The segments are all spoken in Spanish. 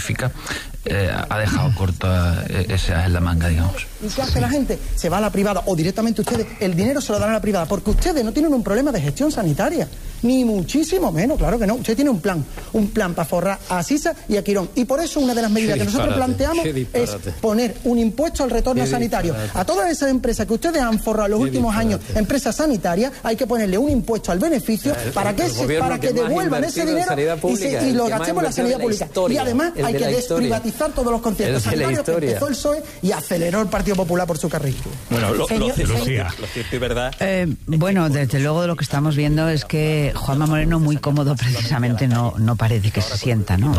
ha dejado corta ese as en la manga, digamos. ¿Y qué hace la gente? Se va a la privada o directamente ustedes, el dinero se lo dan a la privada, porque ustedes no tienen un problema de gestión sanitaria, ni muchísimo menos, claro que no. Usted tiene un plan para forrar a Sisa y a Quirón, y por eso una de las medidas que nosotros planteamos es poner un impuesto al retorno sanitario. A todas esas empresas que ustedes han forrado en los últimos años, empresas sanitarias, hay que ponerle un impuesto al beneficio para que devuelvan ese dinero y lo gastemos en la sanidad pública. Y además hay que desprivatizar todos los conciertos sanitarios que empezó el PSOE y aceleró el Partido Popular por su carril. Bueno, lo cierto y verdad. Bueno, desde luego lo que estamos viendo es que Juanma Moreno muy cómodo precisamente no parece que se sienta, ¿no?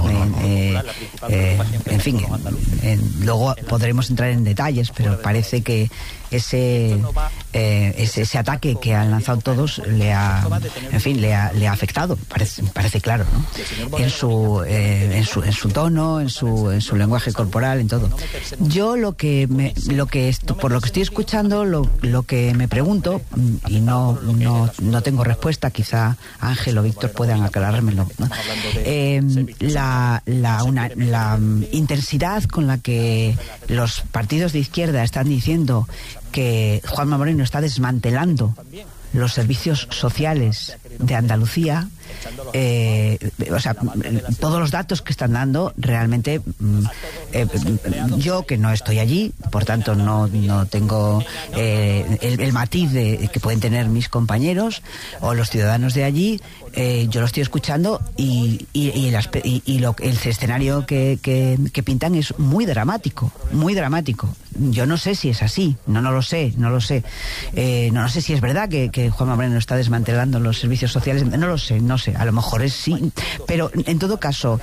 En fin, luego podremos entrar en detalles, pero parece que ese ataque que han lanzado todos le ha afectado, parece claro, ¿no? En su tono, en su lenguaje corporal, en todo. Yo por lo que estoy escuchando, lo que me pregunto, y no tengo respuesta, quizá Ángel o Víctor puedan aclarármelo, ¿no? La intensidad con la que los partidos de izquierda están diciendo que Juanma Moreno está desmantelando los servicios sociales de Andalucía, todos los datos que están dando realmente, yo que no estoy allí, por tanto no tengo el matiz que pueden tener mis compañeros o los ciudadanos de allí. Yo lo estoy escuchando y el escenario que pintan es muy dramático. Yo no sé si es así, no lo sé. No sé si es verdad que Juanma Moreno está desmantelando los servicios sociales, no lo sé, a lo mejor es sí, pero en todo caso,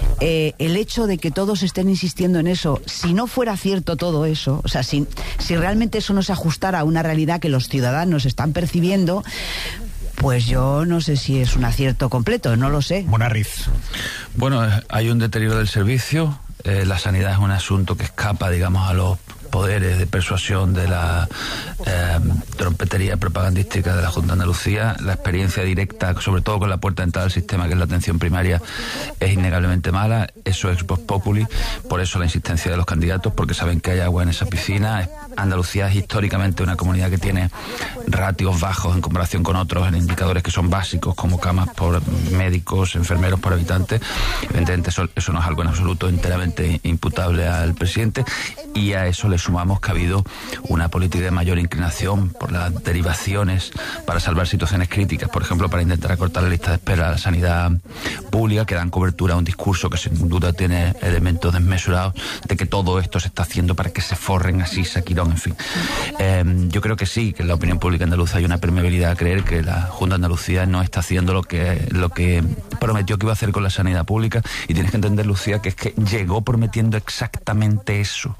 el hecho de que todos estén insistiendo en eso, si no fuera cierto todo eso, o sea, si realmente eso no se ajustara a una realidad que los ciudadanos están percibiendo, pues yo no sé si es un acierto completo, no lo sé. Munarriz. Bueno, hay un deterioro del servicio. La sanidad es un asunto que escapa, digamos, a los poderes de persuasión de la trompetería propagandística de la Junta de Andalucía. La experiencia directa, sobre todo con la puerta de entrada del sistema, que es la atención primaria, es innegablemente mala. Eso es post populi, por eso la insistencia de los candidatos, porque saben que hay agua en esa piscina. Andalucía es históricamente una comunidad que tiene ratios bajos en comparación con otros en indicadores que son básicos, como camas por médicos, enfermeros por habitantes. Evidentemente eso no es algo en absoluto enteramente imputable al presidente, y a eso le sumamos que ha habido una política de mayor inclinación por las derivaciones para salvar situaciones críticas, por ejemplo, para intentar acortar la lista de espera a la sanidad pública, que dan cobertura a un discurso que sin duda tiene elementos desmesurados de que todo esto se está haciendo para que se forren así Quirón, en fin. Yo creo que sí, que en la opinión pública andaluza hay una permeabilidad a creer que la Junta de Andalucía no está haciendo lo que prometió que iba a hacer con la sanidad pública, y tienes que entender, Lucía, que es que llegó prometiendo exactamente eso.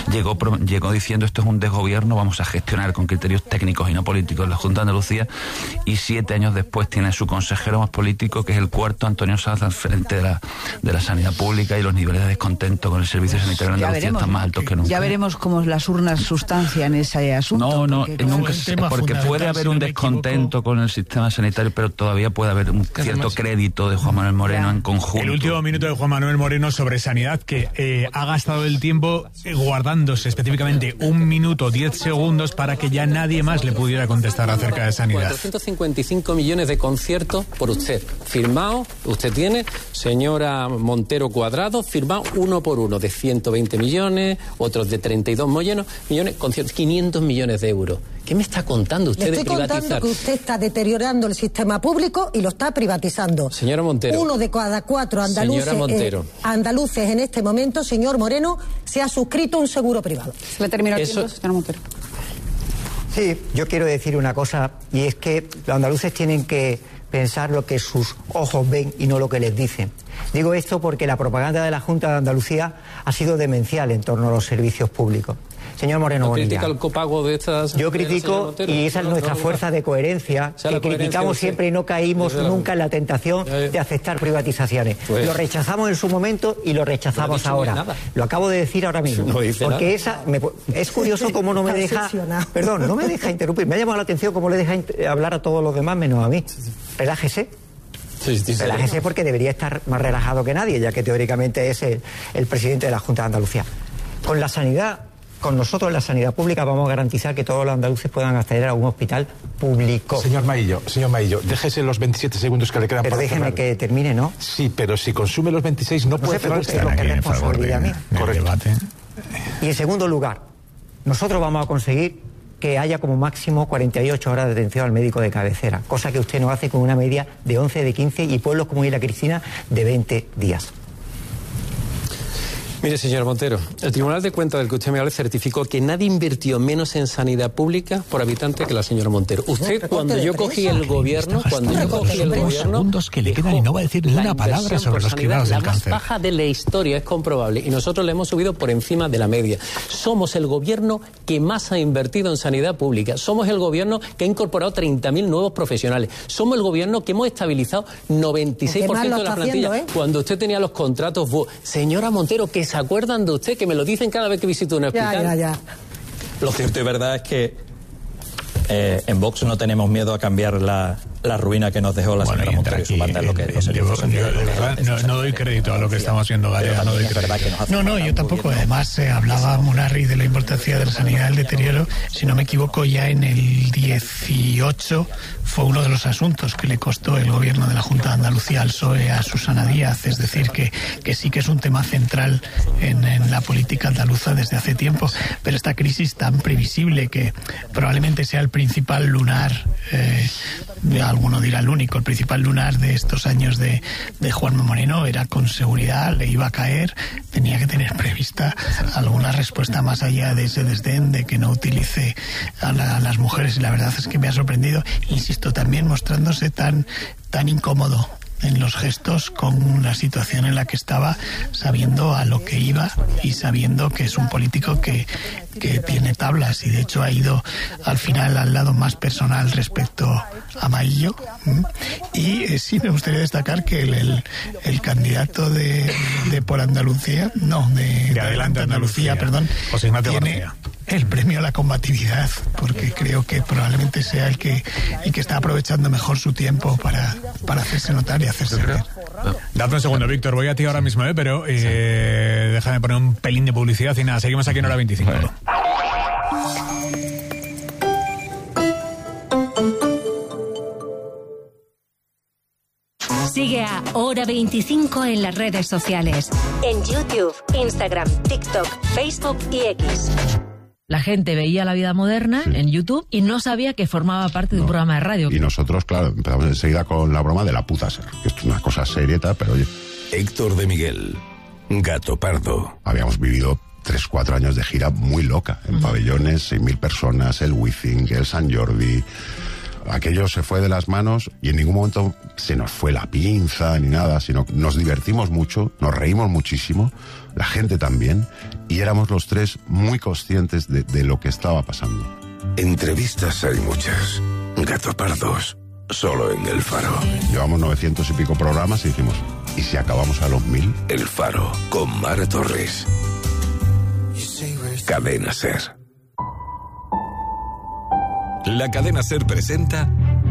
Llegó diciendo esto es un desgobierno, vamos a gestionar con criterios técnicos y no políticos la Junta de Andalucía, y 7 años después tiene su consejero más político, que es el cuarto, Antonio Sanz, al frente de la sanidad pública, y los niveles de descontento con el servicio sanitario en Andalucía están más altos que nunca. Ya veremos cómo las urnas sustancian ese asunto. Porque puede haber un descontento con el sistema sanitario, pero todavía puede haber un cierto crédito de Juan Manuel Moreno en conjunto. El último minuto de Juan Manuel Moreno sobre sanidad, que ha gastado el tiempo guardándose específicamente 1 minuto 10 segundos para que ya nadie más le pudiera contestar acerca de sanidad. 455 millones de conciertos por usted. Firmado, usted tiene, señora Montero Cuadrado, firmado uno por uno, de 120 millones, otros de 32 millones, conciertos, 500 millones de euros. ¿Qué me está contando usted de privatizar? Le estoy contando que usted está deteriorando el sistema público y lo está privatizando. Señora Montero. 1 de cada 4 andaluces en este momento, señor Moreno, se ha suscrito un seguro privado. Se le terminó el tiempo, señora Montero. Sí, yo quiero decir una cosa, y es que los andaluces tienen que pensar lo que sus ojos ven y no lo que les dicen. Digo esto porque la propaganda de la Junta de Andalucía ha sido demencial en torno a los servicios públicos. Señor Moreno Bonilla, critica el copago de estas... Yo critico, y esa es nuestra fuerza de coherencia, que criticamos siempre y no caímos nunca en la tentación de aceptar privatizaciones. Lo rechazamos en su momento y lo rechazamos ahora. Lo acabo de decir ahora mismo. Porque es curioso cómo no me deja... Perdón, no me deja interrumpir. Me ha llamado la atención cómo le deja hablar a todos los demás menos a mí. Relájese. Relájese porque debería estar más relajado que nadie, ya que teóricamente es el presidente de la Junta de Andalucía. Con la sanidad, con nosotros en la sanidad pública vamos a garantizar que todos los andaluces puedan acceder a un hospital público. Señor Maillo, déjese los 27 segundos que le quedan pero para déjeme cerrar. Que termine, ¿no? Sí, pero si consume los 26 no puede cerrar este debate. Es responsabilidad mía. Correcto. Y en segundo lugar, nosotros vamos a conseguir que haya como máximo 48 horas de atención al médico de cabecera, cosa que usted no hace con una media de 11, de 15 y pueblos como Isla Cristina de 20 días. Mire, señor Montero, el Tribunal de Cuentas del que usted me habla certificó que nadie invirtió menos en sanidad pública por habitante que la señora Montero. Usted, cuando yo cogí el gobierno, segundos que le quedan y no va a decir ni una palabra sobre los cribados del cáncer. La más baja de la historia, es comprobable, y nosotros le hemos subido por encima de la media. Somos el gobierno que más ha invertido en sanidad pública. Somos el gobierno que ha incorporado 30.000 nuevos profesionales. Somos el gobierno que hemos estabilizado 96% de la plantilla. Cuando usted tenía los contratos, señora Montero, que se acuerdan de usted, que me lo dicen cada vez que visito un hospital. Ya. Lo cierto y verdad es que en Vox no tenemos miedo a cambiar la ruina que nos dejó la señora Montero y su banda en lo que es los servicios sociales. No doy crédito a lo que estamos haciendo, Garea. No, yo tampoco. Además, hablaba Munarri de la importancia de la sanidad, el deterioro. Si no me equivoco, ya en el 18 fue uno de los asuntos que le costó el gobierno de la Junta de Andalucía al PSOE, a Susana Díaz. Es decir, que sí que es un tema central en la política andaluza desde hace tiempo. Pero esta crisis tan previsible que probablemente sea el principal lunar, alguno dirá el único, el principal lunar de estos años de Juanma Moreno, era con seguridad, le iba a caer, tenía que tener prevista alguna respuesta más allá de ese desdén de que no utilice a las mujeres, y la verdad es que me ha sorprendido, insisto, también mostrándose tan incómodo en los gestos con la situación en la que estaba, sabiendo a lo que iba y sabiendo que es un político que tiene tablas, y de hecho ha ido al final al lado más personal respecto a Maillo. Y sí me gustaría destacar que el candidato de por Andalucía, de Adelante Andalucía, perdón, José Ignacio tiene García el premio a la combatividad, porque creo que probablemente sea el que está aprovechando mejor su tiempo para hacerse notar y hacerse ver. Dame un segundo, Víctor, voy a ti ahora mismo, pero déjame poner un pelín de publicidad y nada, seguimos aquí en Hora 25. Vale. Sigue a Hora 25 en las redes sociales. En YouTube, Instagram, TikTok, Facebook y X. La gente veía La Vida Moderna en YouTube y no sabía que formaba parte de un programa de radio. Y nosotros, claro, empezamos enseguida con la broma de la puta ser, que es una cosa seria, pero oye. Héctor de Miguel, Gato Pardo. Habíamos vivido 3-4 años de gira muy loca, en pabellones, 6.000 personas, el Wizzing, el Sant Jordi. Aquello se fue de las manos y en ningún momento se nos fue la pinza ni nada, sino nos divertimos mucho, nos reímos muchísimo, la gente también, y éramos los tres muy conscientes de lo que estaba pasando. Entrevistas hay muchas, Gato Pardos, solo en El Faro. Llevamos 900 y pico programas y dijimos, ¿y si acabamos a los 1000? El Faro, con Mara Torres. Cadena Ser. La Cadena Ser presenta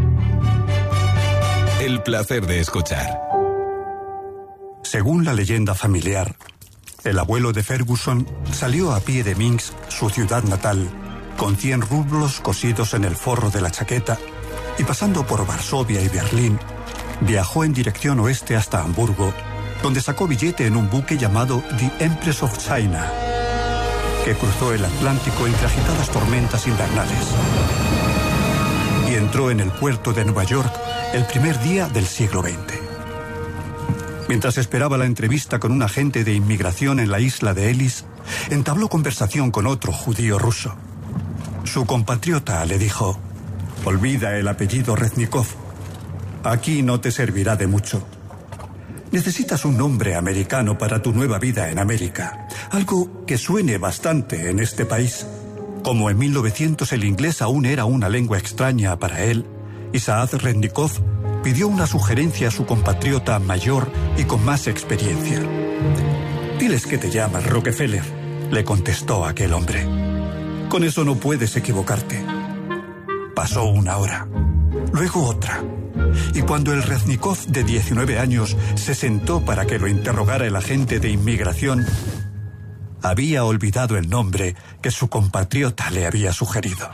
El placer de escuchar. Según la leyenda familiar, el abuelo de Ferguson salió a pie de Minsk, su ciudad natal, con 100 rublos cosidos en el forro de la chaqueta, y pasando por Varsovia y Berlín, viajó en dirección oeste hasta Hamburgo, donde sacó billete en un buque llamado The Empress of China, que cruzó el Atlántico entre agitadas tormentas invernales. Y entró en el puerto de Nueva York el primer día del siglo XX. Mientras esperaba la entrevista con un agente de inmigración en la isla de Ellis, entabló conversación con otro judío ruso. Su compatriota le dijo: olvida el apellido Reznikov. Aquí no te servirá de mucho. Necesitas un nombre americano para tu nueva vida en América. Algo que suene bastante en este país. Como en 1900 el inglés aún era una lengua extraña para él, Isaac Reznikov pidió una sugerencia a su compatriota mayor y con más experiencia. Diles que te llamas Rockefeller, le contestó aquel hombre. Con eso no puedes equivocarte. Pasó una hora, luego otra, y cuando el Reznikov de 19 años se sentó para que lo interrogara el agente de inmigración, había olvidado el nombre que su compatriota le había sugerido.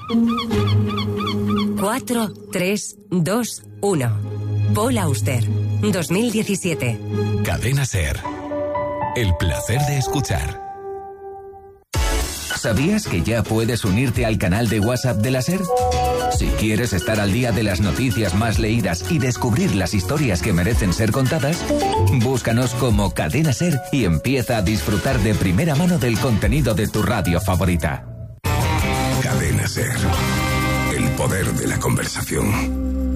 4, 3, 2, 1. Paul Auster, 2017. Cadena SER. El placer de escuchar. ¿Sabías que ya puedes unirte al canal de WhatsApp de la SER? Si quieres estar al día de las noticias más leídas y descubrir las historias que merecen ser contadas, búscanos como Cadena SER y empieza a disfrutar de primera mano del contenido de tu radio favorita. Cadena SER. El poder de la conversación.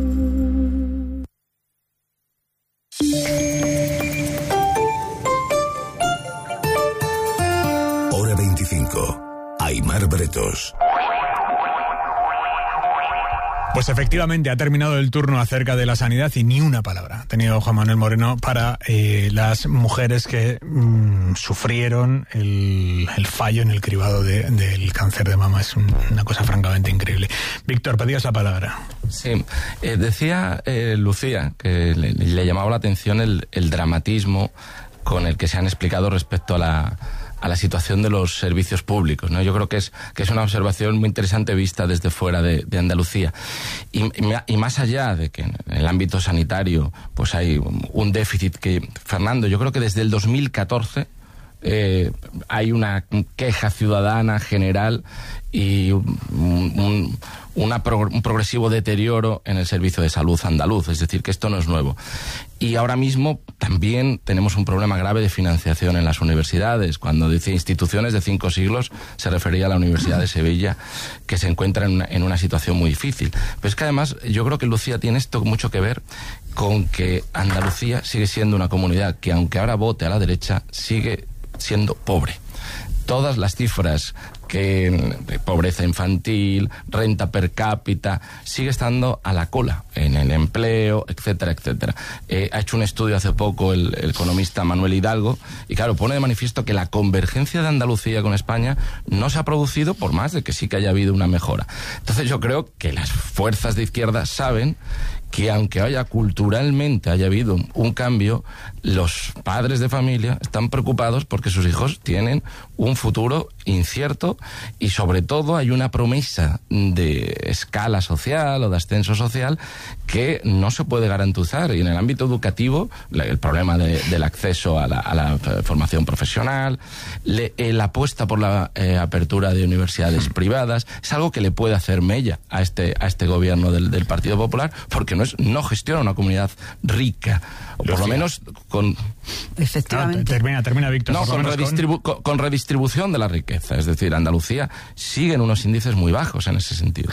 Hora 25. Aimar Bretos. Pues efectivamente ha terminado el turno acerca de la sanidad y ni una palabra ha tenido Juan Manuel Moreno para las mujeres que sufrieron el fallo en el cribado del cáncer de mama. Es una cosa francamente increíble. Víctor, pedías la palabra. Sí, decía Lucía que le llamaba la atención el dramatismo con el que se han explicado respecto a la situación de los servicios públicos, ¿no? Yo creo que es una observación muy interesante vista desde fuera de Andalucía. Y más allá de que en el ámbito sanitario pues hay un déficit que, Fernando, yo creo que desde el 2014 hay una queja ciudadana general y un progresivo deterioro en el servicio de salud andaluz, es decir, que esto no es nuevo. Y ahora mismo también tenemos un problema grave de financiación en las universidades. Cuando dice instituciones de 5 siglos, se refería a la Universidad de Sevilla, que se encuentra en una situación muy difícil. Pero es que además yo creo que, Lucía, tiene esto mucho que ver con que Andalucía sigue siendo una comunidad que, aunque ahora vote a la derecha, sigue siendo pobre. Todas las cifras de pobreza infantil, renta per cápita, sigue estando a la cola en el empleo, etcétera, etcétera. Ha hecho un estudio hace poco el economista Manuel Hidalgo y, claro, pone de manifiesto que la convergencia de Andalucía con España no se ha producido por más de que sí que haya habido una mejora. Entonces yo creo que las fuerzas de izquierda saben que, aunque culturalmente haya habido un cambio, los padres de familia están preocupados porque sus hijos tienen un futuro incierto y, sobre todo, hay una promesa de escala social o de ascenso social que no se puede garantizar. Y en el ámbito educativo, el problema del acceso a la formación profesional, la apuesta por la apertura de universidades privadas, es algo que le puede hacer mella a este gobierno del Partido Popular, porque no gestiona una comunidad rica, o por lo menos con... Efectivamente. Termina, Víctor. No, con redistribución de la riqueza. Es decir, Andalucía sigue en unos índices muy bajos en ese sentido.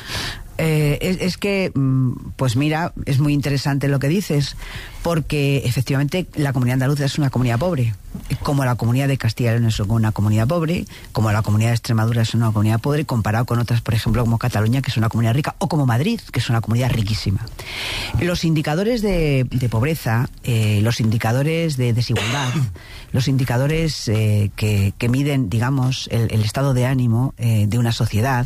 Es que, pues mira, es muy interesante lo que dices, porque efectivamente la comunidad andaluza es una comunidad pobre, como la comunidad de Castilla y León es una comunidad pobre, como la comunidad de Extremadura es una comunidad pobre, comparado con otras, por ejemplo, como Cataluña, que es una comunidad rica, o como Madrid, que es una comunidad riquísima. Los indicadores de pobreza, los indicadores de desigualdad, los indicadores que miden, digamos, el estado de ánimo de una sociedad,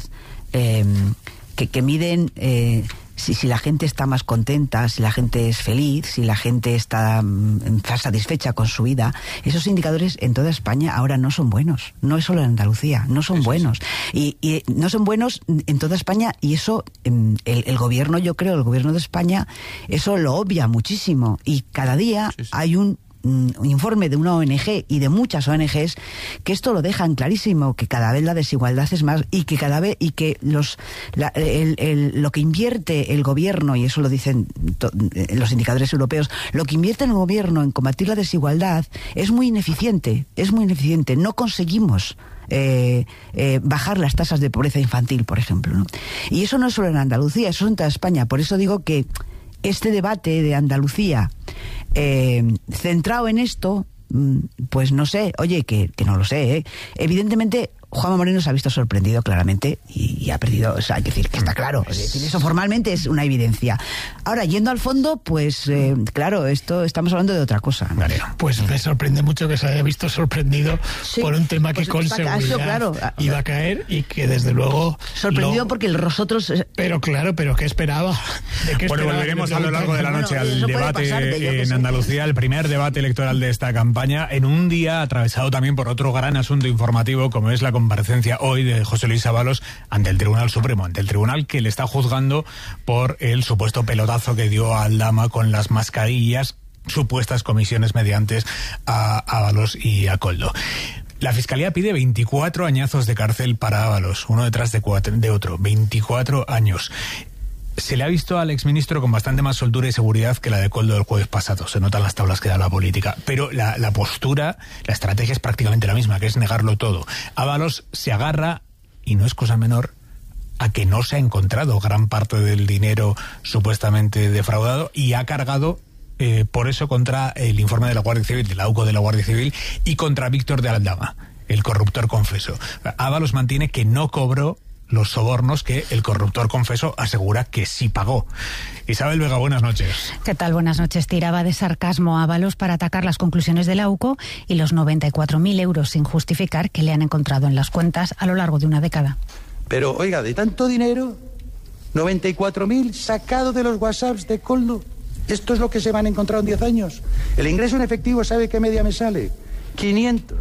que miden si la gente está más contenta, si la gente es feliz, si la gente está satisfecha con su vida. Esos indicadores en toda España ahora no son buenos. No es solo en Andalucía, no son buenos. Y no son buenos en toda España, y eso el gobierno, yo creo, el gobierno de España, eso lo obvia muchísimo. Y cada día hay un informe de una ONG y de muchas ONGs que esto lo dejan clarísimo, que cada vez la desigualdad es más y que cada vez lo que invierte el gobierno, y eso lo dicen los indicadores europeos, lo que invierte el gobierno en combatir la desigualdad es muy ineficiente, no conseguimos bajar las tasas de pobreza infantil, por ejemplo, ¿no? Y eso no es solo en Andalucía, eso es en toda España. Por eso digo que este debate de Andalucía centrado en esto, pues no sé, oye, que no lo sé, evidentemente Juanma Moreno se ha visto sorprendido claramente y ha perdido, o sea, hay que decir que está claro, es decir, eso formalmente es una evidencia. Ahora, yendo al fondo, pues claro, estamos hablando de otra cosa. Pues me sorprende mucho que se haya visto sorprendido por un tema que con seguridad iba a caer y que desde luego... Sorprendido porque nosotros... Pero ¿qué esperaba? Bueno, volveremos a lo largo de la noche al debate en Andalucía, el primer debate electoral de esta campaña, en un día atravesado también por otro gran asunto informativo, como es la comparecencia hoy de José Luis Ábalos ante el Tribunal Supremo, ante el tribunal que le está juzgando por el supuesto pelotazo que dio a Aldama con las mascarillas, supuestas comisiones mediantes a Ábalos y a Koldo. La Fiscalía pide 24 añazos de cárcel para Ábalos, uno detrás de otro, 24 años. Se le ha visto al exministro con bastante más soltura y seguridad que la de Koldo del jueves pasado. Se notan las tablas que da la política. Pero la postura, la estrategia es prácticamente la misma, que es negarlo todo. Ábalos se agarra, y no es cosa menor, a que no se ha encontrado gran parte del dinero supuestamente defraudado y ha cargado por eso contra el informe de la Guardia Civil, del AUCO de la Guardia Civil, y contra Víctor de Aldama, el corruptor confeso. Ábalos mantiene que no cobró los sobornos que el corruptor confeso asegura que sí pagó. Isabel Vega, buenas noches. ¿Qué tal? Buenas noches. Tiraba de sarcasmo a Ábalos para atacar las conclusiones del AUCO y los 94.000 euros sin justificar que le han encontrado en las cuentas a lo largo de una década. Pero, oiga, de tanto dinero, 94.000 sacado de los WhatsApps de Koldo. Esto es lo que se van a encontrar en 10 años. El ingreso en efectivo, ¿sabe qué media me sale? 500.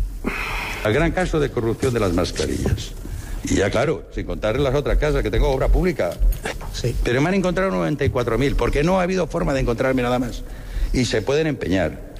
El gran caso de corrupción de las mascarillas. Y ya claro, sin contar las otras casas que tengo obra pública. Sí. Pero me han encontrado 94.000, porque no ha habido forma de encontrarme nada más. Y se pueden empeñar.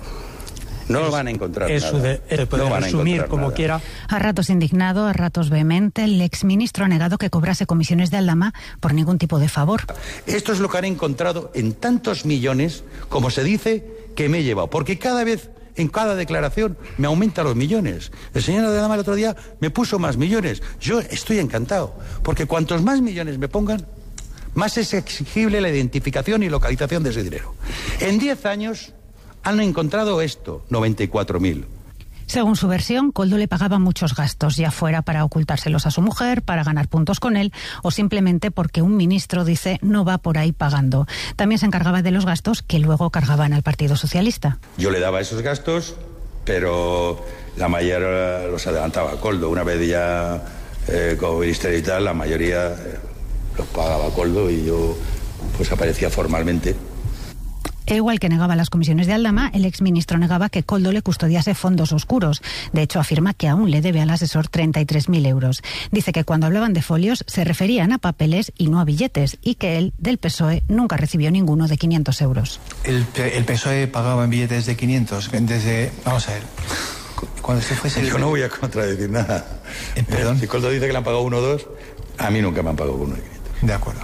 No van a encontrar nada. Puede no resumir como nada. Quiera. A ratos indignado, a ratos vehemente, el exministro ha negado que cobrase comisiones de Aldama por ningún tipo de favor. Esto es lo que han encontrado en tantos millones, como se dice, que me he llevado. Porque cada vez, en cada declaración, me aumenta los millones. El señor Aldama el otro día me puso más millones. Yo estoy encantado, porque cuantos más millones me pongan, más es exigible la identificación y localización de ese dinero. En 10 años han encontrado esto, 94.000. Según su versión, Koldo le pagaba muchos gastos, ya fuera para ocultárselos a su mujer, para ganar puntos con él, o simplemente porque un ministro, dice, no va por ahí pagando. También se encargaba de los gastos que luego cargaban al Partido Socialista. Yo le daba esos gastos, pero la mayoría los adelantaba Koldo. Una vez ya como ministerio y tal, la mayoría los pagaba Koldo y yo pues aparecía formalmente. Igual que negaba las comisiones de Aldama, el exministro negaba que Koldo le custodiase fondos oscuros. De hecho, afirma que aún le debe al asesor 33.000 euros. Dice que cuando hablaban de folios se referían a papeles y no a billetes, y que él, del PSOE, nunca recibió ninguno de 500 euros. El PSOE pagaba en billetes de 500 desde... Vamos a ver... Cuando se fuese... Yo no voy a contradecir nada. ¿Perdón? Si Koldo dice que le han pagado 1 o 2, a mí nunca me han pagado uno de 500. De acuerdo.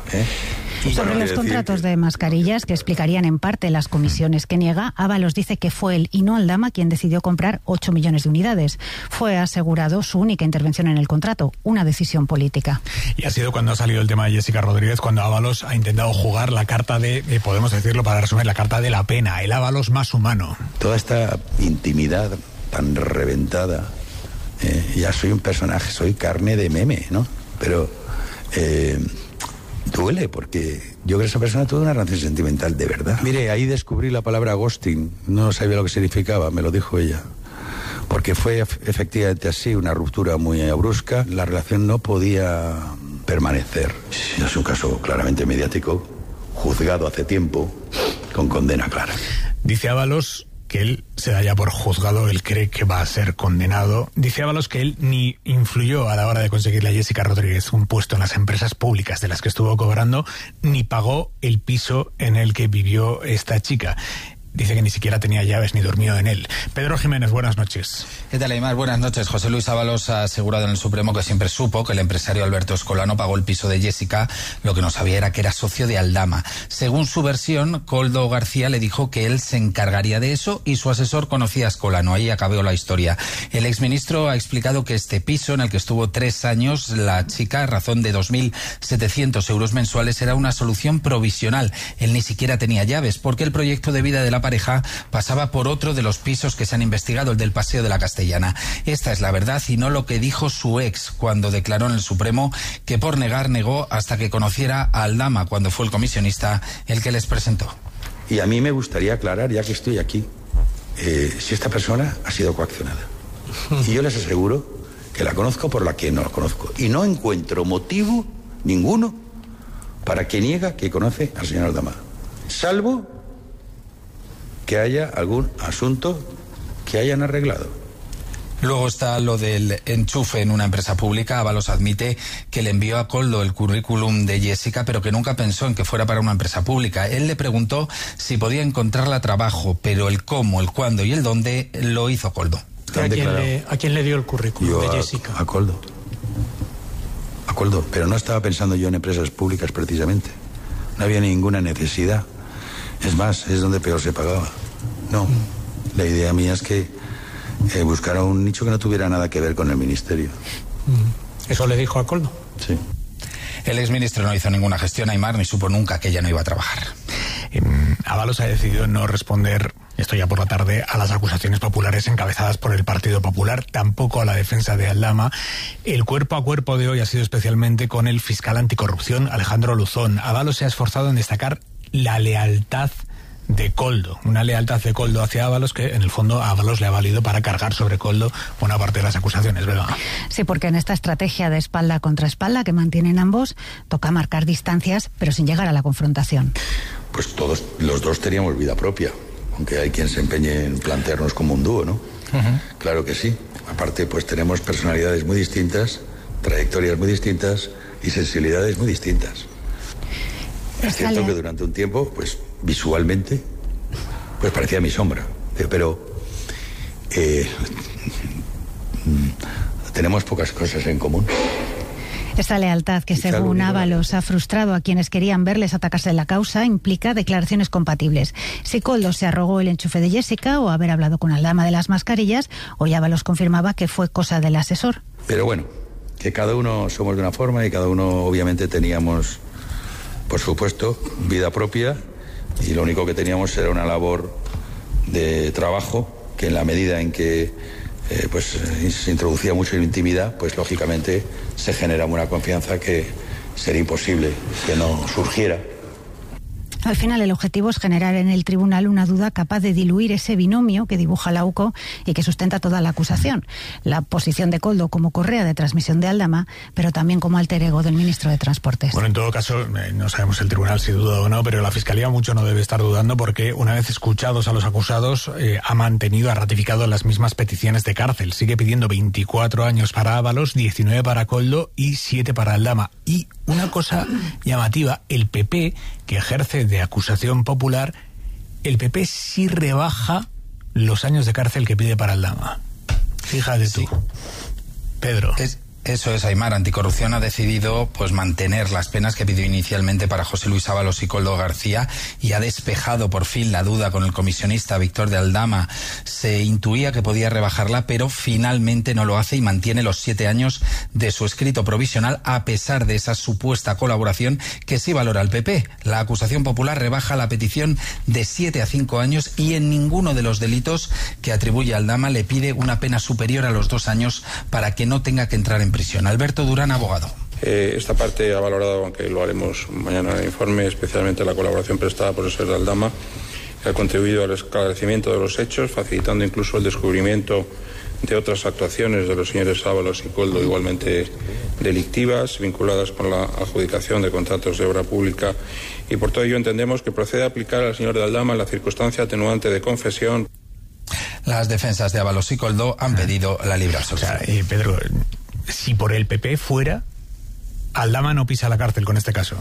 Sobre los contratos de mascarillas que explicarían en parte las comisiones que niega, Ábalos dice que fue él y no Aldama quien decidió comprar 8 millones de unidades. Fue asegurado su única intervención en el contrato, una decisión política. Y ha sido cuando ha salido el tema de Jessica Rodríguez, cuando Ábalos ha intentado jugar la carta de, podemos decirlo para resumir, la carta de la pena, el Ábalos más humano. Toda esta intimidad tan reventada, ya soy un personaje, soy carne de meme, ¿no? Pero... duele, porque yo creo que esa persona tuvo una relación sentimental de verdad. Mire, ahí descubrí la palabra ghosting, no sabía lo que significaba, me lo dijo ella. Porque fue efectivamente así, una ruptura muy brusca, la relación no podía permanecer. Es un caso claramente mediático, juzgado hace tiempo, con condena clara. Dice Ábalos que él se da ya por juzgado, él cree que va a ser condenado. Dice Ábalos que él ni influyó a la hora de conseguirle a Jessica Rodríguez un puesto en las empresas públicas de las que estuvo cobrando, ni pagó el piso en el que vivió esta chica. Dice que ni siquiera tenía llaves ni dormido en él. Pedro Jiménez, buenas noches. ¿Qué tal, Aymar? Buenas noches. José Luis Ábalos ha asegurado en el Supremo que siempre supo que el empresario Alberto Escolano pagó el piso de Jessica, lo que no sabía era que era socio de Aldama. Según su versión, Koldo García le dijo que él se encargaría de eso y su asesor conocía a Escolano. Ahí acabó la historia. El exministro ha explicado que este piso, en el que estuvo 3 años la chica, a razón de 2.700 euros mensuales, era una solución provisional. Él ni siquiera tenía llaves, porque el proyecto de vida de la pareja pasaba por otro de los pisos que se han investigado, el del Paseo de la Castellana. Esta es la verdad y no lo que dijo su ex cuando declaró en el Supremo que por negar negó hasta que conociera a Aldama, cuando fue el comisionista el que les presentó. Y a mí me gustaría aclarar, ya que estoy aquí, si esta persona ha sido coaccionada. Y yo les aseguro que la conozco por la que no la conozco. Y no encuentro motivo ninguno para que niega que conoce al señor Aldama. Salvo que haya algún asunto que hayan arreglado. Luego está lo del enchufe en una empresa pública. Ábalos admite que le envió a Koldo el currículum de Jessica, pero que nunca pensó en que fuera para una empresa pública. Él le preguntó si podía encontrarla trabajo, pero el cómo, el cuándo y el dónde lo hizo Koldo. ¿A quién le dio el currículum de Jessica? A Koldo. A Koldo. Pero no estaba pensando yo en empresas públicas precisamente. No había ninguna necesidad. Es más, es donde peor se pagaba. No. La idea mía es que buscara un nicho que no tuviera nada que ver con el ministerio. ¿Eso le dijo a Koldo? Sí. El exministro no hizo ninguna gestión a Aimar ni supo nunca que ella no iba a trabajar. Ábalos ha decidido no responder, esto ya por la tarde, a las acusaciones populares encabezadas por el Partido Popular, tampoco a la defensa de Aldama. El cuerpo a cuerpo de hoy ha sido especialmente con el fiscal anticorrupción, Alejandro Luzón. Ábalos se ha esforzado en destacar la lealtad de Koldo, una lealtad de Koldo hacia Ábalos que en el fondo a Ábalos le ha valido para cargar sobre Koldo una parte de las acusaciones, ¿verdad? Sí, porque en esta estrategia de espalda contra espalda que mantienen ambos, toca marcar distancias pero sin llegar a la confrontación. Pues todos los dos teníamos vida propia, aunque hay quien se empeñe en plantearnos como un dúo, ¿no? Claro que sí. Aparte, pues tenemos personalidades muy distintas, trayectorias muy distintas y sensibilidades muy distintas. Es cierto que durante un tiempo, pues visualmente, pues parecía mi sombra, pero tenemos pocas cosas en común. Esta lealtad que, según Ábalos, ha frustrado a quienes querían verles atacarse en la causa, implica declaraciones compatibles. Si Koldo se arrogó el enchufe de Jessica o haber hablado con Aldama de las mascarillas, hoy Ábalos confirmaba que fue cosa del asesor. Pero bueno, que cada uno somos de una forma y cada uno obviamente teníamos, por supuesto, vida propia y lo único que teníamos era una labor de trabajo que en la medida en que se introducía mucho en intimidad, pues lógicamente se genera una confianza que sería imposible que no surgiera. Al final el objetivo es generar en el tribunal una duda capaz de diluir ese binomio que dibuja la UCO y que sustenta toda la acusación. La posición de Koldo como correa de transmisión de Aldama, pero también como alter ego del ministro de Transportes. Bueno, en todo caso, no sabemos el tribunal si duda o no, pero la Fiscalía mucho no debe estar dudando porque una vez escuchados a los acusados ha ratificado las mismas peticiones de cárcel. Sigue pidiendo 24 años para Ábalos, 19 para Koldo y 7 para Aldama. Y una cosa llamativa, el PP, que ejerce de acusación popular, el PP sí rebaja los años de cárcel que pide para Aldama. Fíjate tú, Pedro. Eso es, Aimar. Anticorrupción ha decidido pues mantener las penas que pidió inicialmente para José Luis Ábalos y Koldo García y ha despejado por fin la duda con el comisionista Víctor de Aldama. Se intuía que podía rebajarla, pero finalmente no lo hace y mantiene los 7 años de su escrito provisional a pesar de esa supuesta colaboración que sí valora el PP. La acusación popular rebaja la petición de 7 a 5 años y en ninguno de los delitos que atribuye a Aldama le pide una pena superior a los 2 años para que no tenga que entrar en prisión. Alberto Durán, abogado. Esta parte ha valorado, aunque lo haremos mañana en el informe, especialmente la colaboración prestada por el señor de Aldama, que ha contribuido al esclarecimiento de los hechos, facilitando incluso el descubrimiento de otras actuaciones de los señores Ábalos y Koldo igualmente delictivas, vinculadas con la adjudicación de contratos de obra pública, y por todo ello entendemos que procede a aplicar al señor de Aldama la circunstancia atenuante de confesión. Las defensas de Ábalos y Koldo han pedido la libre absolución. O sea, Pedro, si por el PP fuera, Aldama no pisa la cárcel con este caso.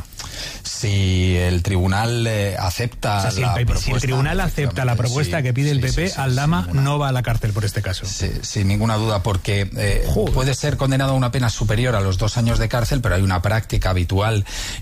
Si el tribunal acepta si el tribunal acepta la propuesta que pide el PP, Aldama no va a la cárcel por este caso. Sí, sin ninguna duda, porque puede ser condenado a una pena superior a los 2 años de cárcel, pero hay una práctica habitual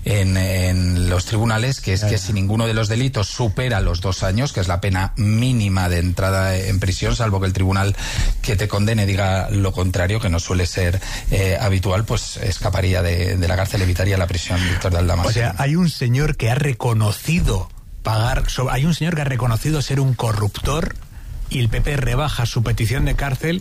en los tribunales que es que si ninguno de los delitos supera los 2 años, que es la pena mínima de entrada en prisión, salvo que el tribunal que te condene diga lo contrario, que no suele ser habitual, pues escaparía de la cárcel, evitaría la prisión Víctor de Aldama. O sea, hay un señor que ha reconocido pagar... Hay un señor que ha reconocido ser un corruptor y el PP rebaja su petición de cárcel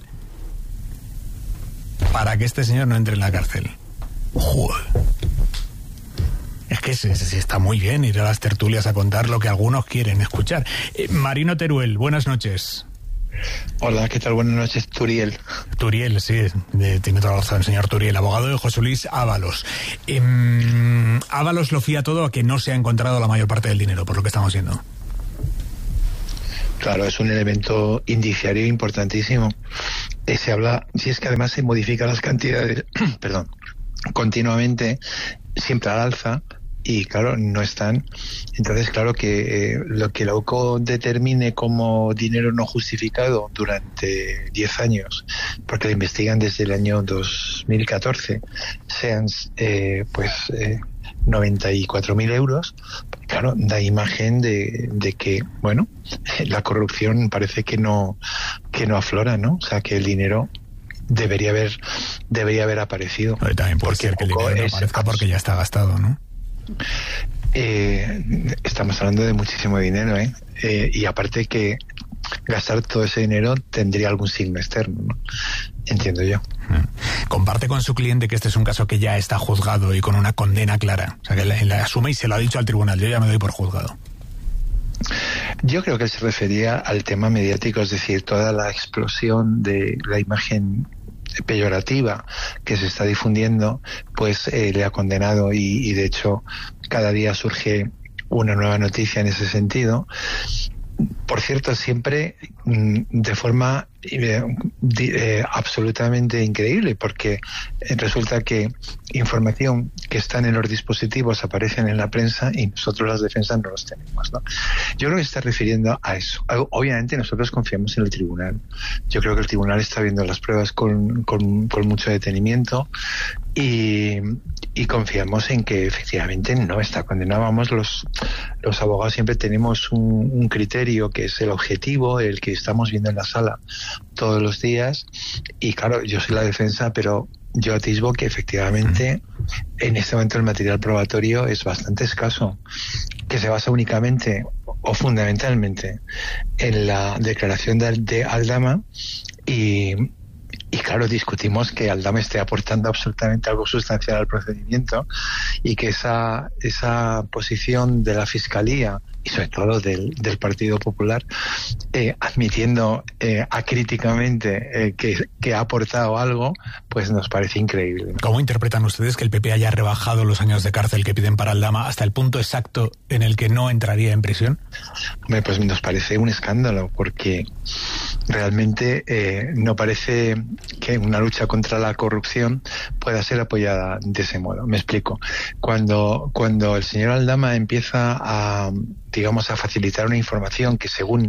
para que este señor no entre en la cárcel. Joder. Es que sí, está muy bien ir a las tertulias a contar lo que algunos quieren escuchar. Marino Teruel, buenas noches. Hola, ¿qué tal? Buenas noches, Turiel. Turiel, sí, tiene toda la razón, el señor Turiel, abogado de José Luis Ábalos. Ábalos lo fía todo a que no se ha encontrado la mayor parte del dinero, por lo que estamos viendo. Claro, es un elemento indiciario importantísimo. Se habla, si es que además se modifican las cantidades, perdón, continuamente, siempre al alza, y claro, no están. Entonces, claro que lo que la UCO determine como dinero no justificado durante 10 años, porque la investigan desde el año 2014, sean 94.000 euros, claro, da imagen de que, bueno, la corrupción parece que no aflora, ¿no? O sea, que el dinero debería haber aparecido. Pero también puede ser que el dinero no aparezca porque ya está gastado, ¿no? Estamos hablando de muchísimo dinero, y aparte que gastar todo ese dinero tendría algún signo externo, ¿no? Entiendo yo. Comparte con su cliente que este es un caso que ya está juzgado y con una condena clara, o sea, que la asume y se lo ha dicho al tribunal: yo ya me doy por juzgado. Yo creo que él se refería al tema mediático, es decir, toda la explosión de la imagen peyorativa que se está difundiendo, pues le ha condenado, y de hecho cada día surge una nueva noticia en ese sentido. Por cierto, siempre de forma absolutamente increíble, porque resulta que información que están en los dispositivos aparecen en la prensa y nosotros las defensas no los tenemos, ¿no? Yo creo que se está refiriendo a eso. Obviamente nosotros confiamos en el tribunal. Yo creo que el tribunal está viendo las pruebas con mucho detenimiento y confiamos en que efectivamente no está condenado. Vamos, los abogados siempre tenemos un criterio que es el objetivo, el que estamos viendo en la sala todos los días, y claro, yo soy la defensa, pero yo atisbo que efectivamente en este momento el material probatorio es bastante escaso, que se basa únicamente o fundamentalmente en la declaración de Aldama, y claro, discutimos que Aldama esté aportando absolutamente algo sustancial al procedimiento, y que esa posición de la Fiscalía y sobre todo del Partido Popular, admitiendo acríticamente que ha aportado algo, pues nos parece increíble, ¿no? ¿Cómo interpretan ustedes que el PP haya rebajado los años de cárcel que piden para Aldama hasta el punto exacto en el que no entraría en prisión? Pues nos parece un escándalo, porque realmente no parece que una lucha contra la corrupción pueda ser apoyada de ese modo. Me explico. Cuando el señor Aldama empieza a facilitar una información que según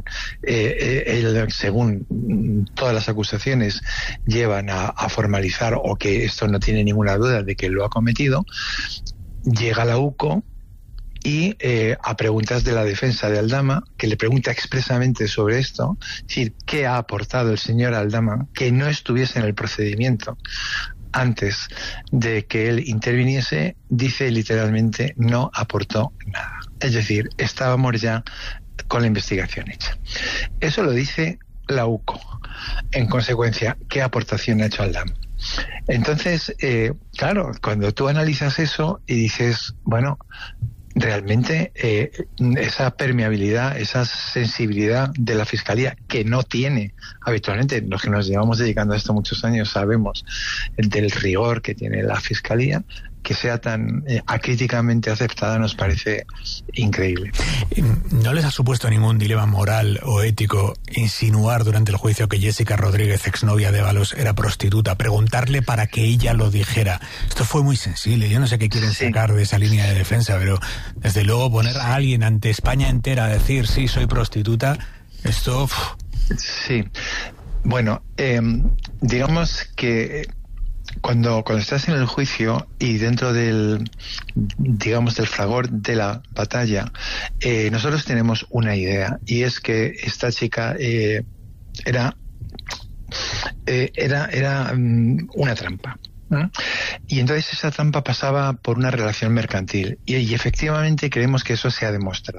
todas las acusaciones llevan a formalizar, o que esto no tiene ninguna duda de que lo ha cometido, llega la UCO y a preguntas de la defensa de Aldama, que le pregunta expresamente sobre esto, es decir, ¿qué ha aportado el señor Aldama que no estuviese en el procedimiento antes de que él interviniese? Dice literalmente: no aportó nada. Es decir, estábamos ya con la investigación hecha. Eso lo dice la UCO. En consecuencia, ¿qué aportación ha hecho Aldama? Entonces, claro, cuando tú analizas eso y dices, bueno, realmente esa permeabilidad, esa sensibilidad de la Fiscalía, que no tiene habitualmente, los que nos llevamos dedicando a esto muchos años sabemos del rigor que tiene la Fiscalía, que sea tan acríticamente aceptada nos parece increíble. ¿No les ha supuesto ningún dilema moral o ético insinuar durante el juicio que Jessica Rodríguez, exnovia de Ábalos, era prostituta? Preguntarle para que ella lo dijera. Esto fue muy sensible. Yo no sé qué quieren sacar de esa línea de defensa, pero desde luego poner a alguien ante España entera a decir sí, soy prostituta, esto... Sí. Bueno, digamos que cuando estás en el juicio y dentro del fragor de la batalla, nosotros tenemos una idea, y es que esta chica era una trampa, ¿no? Y entonces esa trampa pasaba por una relación mercantil, y efectivamente creemos que eso se ha demostrado.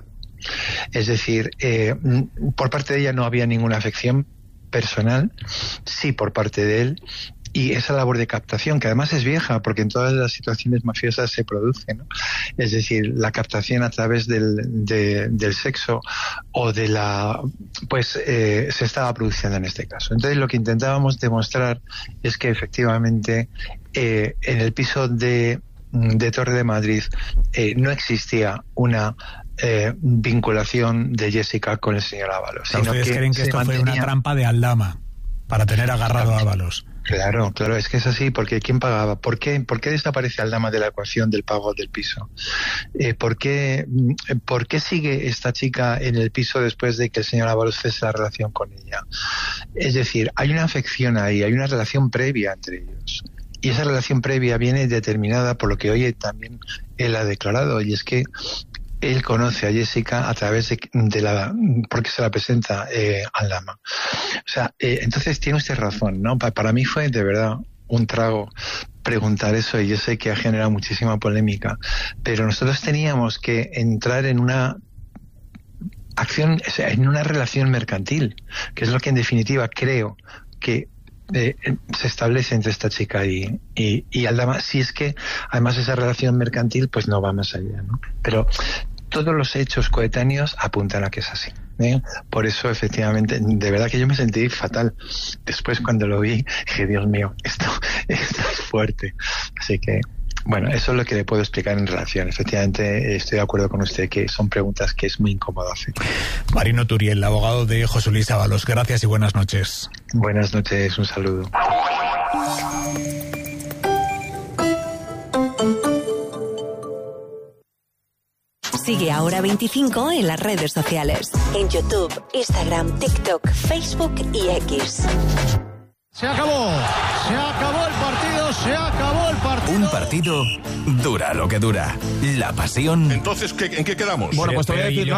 Es decir, por parte de ella no había ninguna afección personal, sí por parte de él, y esa labor de captación, que además es vieja, porque en todas las situaciones mafiosas se produce, ¿no? Es decir, la captación a través del sexo o de la... pues se estaba produciendo en este caso. Entonces lo que intentábamos demostrar es que efectivamente en el piso de Torre de Madrid no existía una vinculación de Jessica con el señor Ábalos. Sino ¿ustedes creen que esto fue una trampa de Aldama para tener agarrado a Ábalos? Claro, es que es así, porque ¿quién pagaba? ¿Por qué desaparece Aldama de la ecuación del pago del piso? ¿Por qué sigue esta chica en el piso después de que el señor Ábalos cese la relación con ella? Es decir, hay una afección ahí, hay una relación previa entre ellos. Y esa relación previa viene determinada por lo que hoy también él ha declarado, y es que él conoce a Jessica a través porque se la presenta Aldama. O sea, entonces tiene usted razón, ¿no? Para mí fue de verdad un trago preguntar eso, y yo sé que ha generado muchísima polémica, pero nosotros teníamos que entrar en una acción, o sea, en una relación mercantil, que es lo que en definitiva creo que se establece entre esta chica y Aldama, si es que además esa relación mercantil pues no va más allá, ¿no? Pero todos los hechos coetáneos apuntan a que es así, ¿eh? Por eso efectivamente, de verdad que yo me sentí fatal después cuando lo vi, dije, Dios mío, esto es fuerte. Así que bueno, eso es lo que le puedo explicar en relación. Efectivamente, estoy de acuerdo con usted que son preguntas que es muy incómodo hacer. Marino Turiel, abogado de José Luis Ábalos, gracias y buenas noches. Buenas noches, un saludo. Sigue Ahora 25 en las redes sociales. En YouTube, Instagram, TikTok, Facebook y X. Se acabó el partido, se acabó el partido. Un partido dura lo que dura. La pasión. Entonces, ¿en qué quedamos? Bueno, pues te voy a decir,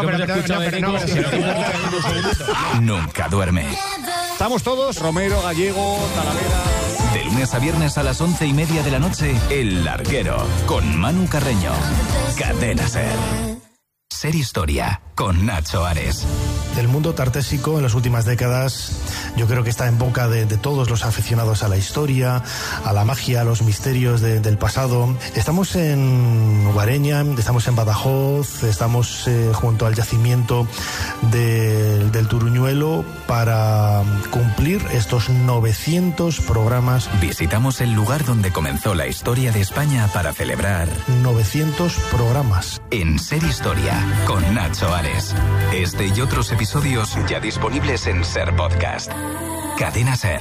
nunca duerme. Estamos todos, Romero, Gallego, Talavera. De lunes a viernes a las 11:30 de la noche, El Larguero, con Manu Carreño. Cadena SER. Ser Historia, con Nacho Ares. El mundo tartésico en las últimas décadas yo creo que está en boca de todos los aficionados a la historia, a la magia, a los misterios del pasado. Estamos en Ubareña, estamos en Badajoz, estamos junto al yacimiento del Turuñuelo para cumplir estos 900 programas. Visitamos el lugar donde comenzó la historia de España para celebrar 900 programas. En Ser Historia, con Nacho Ares. Este y otros episodios ya disponibles en SER Podcast. Cadena SER.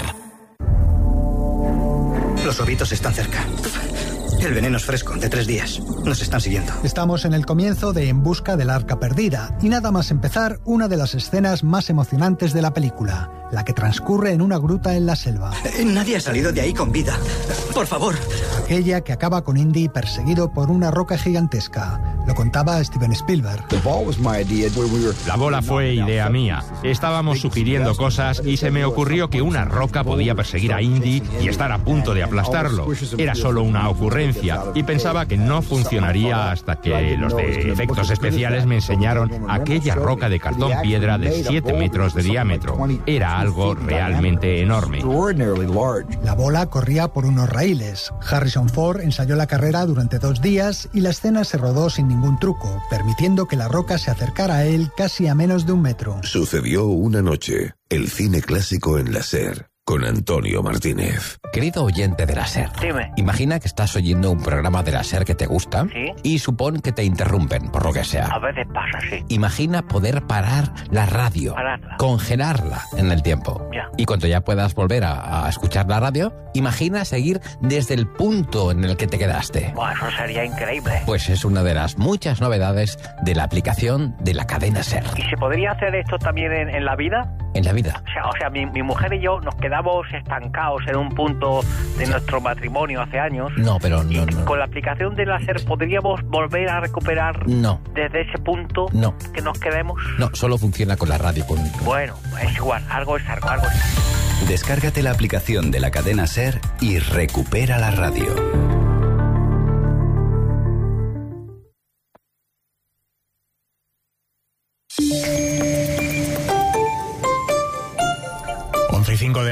Los lobitos están cerca. El veneno es fresco, de 3 días. Nos están siguiendo. Estamos en el comienzo de En busca del arca perdida, y nada más empezar, una de las escenas más emocionantes de la película, la que transcurre en una gruta en la selva. Nadie ha salido de ahí con vida. Por favor. Aquella que acaba con Indy perseguido por una roca gigantesca. Lo contaba Steven Spielberg. La bola fue idea mía. Estábamos sugiriendo cosas y se me ocurrió que una roca podía perseguir a Indy y estar a punto de aplastarlo. Era solo una ocurrencia y pensaba que no funcionaría hasta que los de efectos especiales me enseñaron aquella roca de cartón piedra de 7 metros de diámetro. Era algo realmente enorme. La bola corría por unos raíles. Harrison Ford ensayó la carrera durante 2 días y la escena se rodó sin ningún truco, permitiendo que la roca se acercara a él casi a menos de 1 metro. Sucedió una noche. El cine clásico en la SER. Con Antonio Martínez. Querido oyente de la SER, dime. Imagina que estás oyendo un programa de la SER que te gusta, ¿sí? Y supón que te interrumpen, por lo que sea. A veces pasa, sí. Imagina poder parar la radio, congelarla en el tiempo. Ya. Y cuando ya puedas volver a escuchar la radio, imagina seguir desde el punto en el que te quedaste. Buah, eso sería increíble. Pues es una de las muchas novedades de la aplicación de la cadena SER. ¿Y se podría hacer esto también en la vida? En la vida. O sea, mi mujer y yo nos quedamos estancados en un punto de nuestro matrimonio hace años. No, pero no. Con la aplicación de la SER podríamos volver a recuperar. No. Desde ese punto. No. Que nos quedemos. No, solo funciona con la radio. Bueno, es igual, algo es algo. Descárgate la aplicación de la cadena SER y recupera la radio.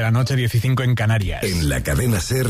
la noche, 15 en Canarias. En la cadena SER,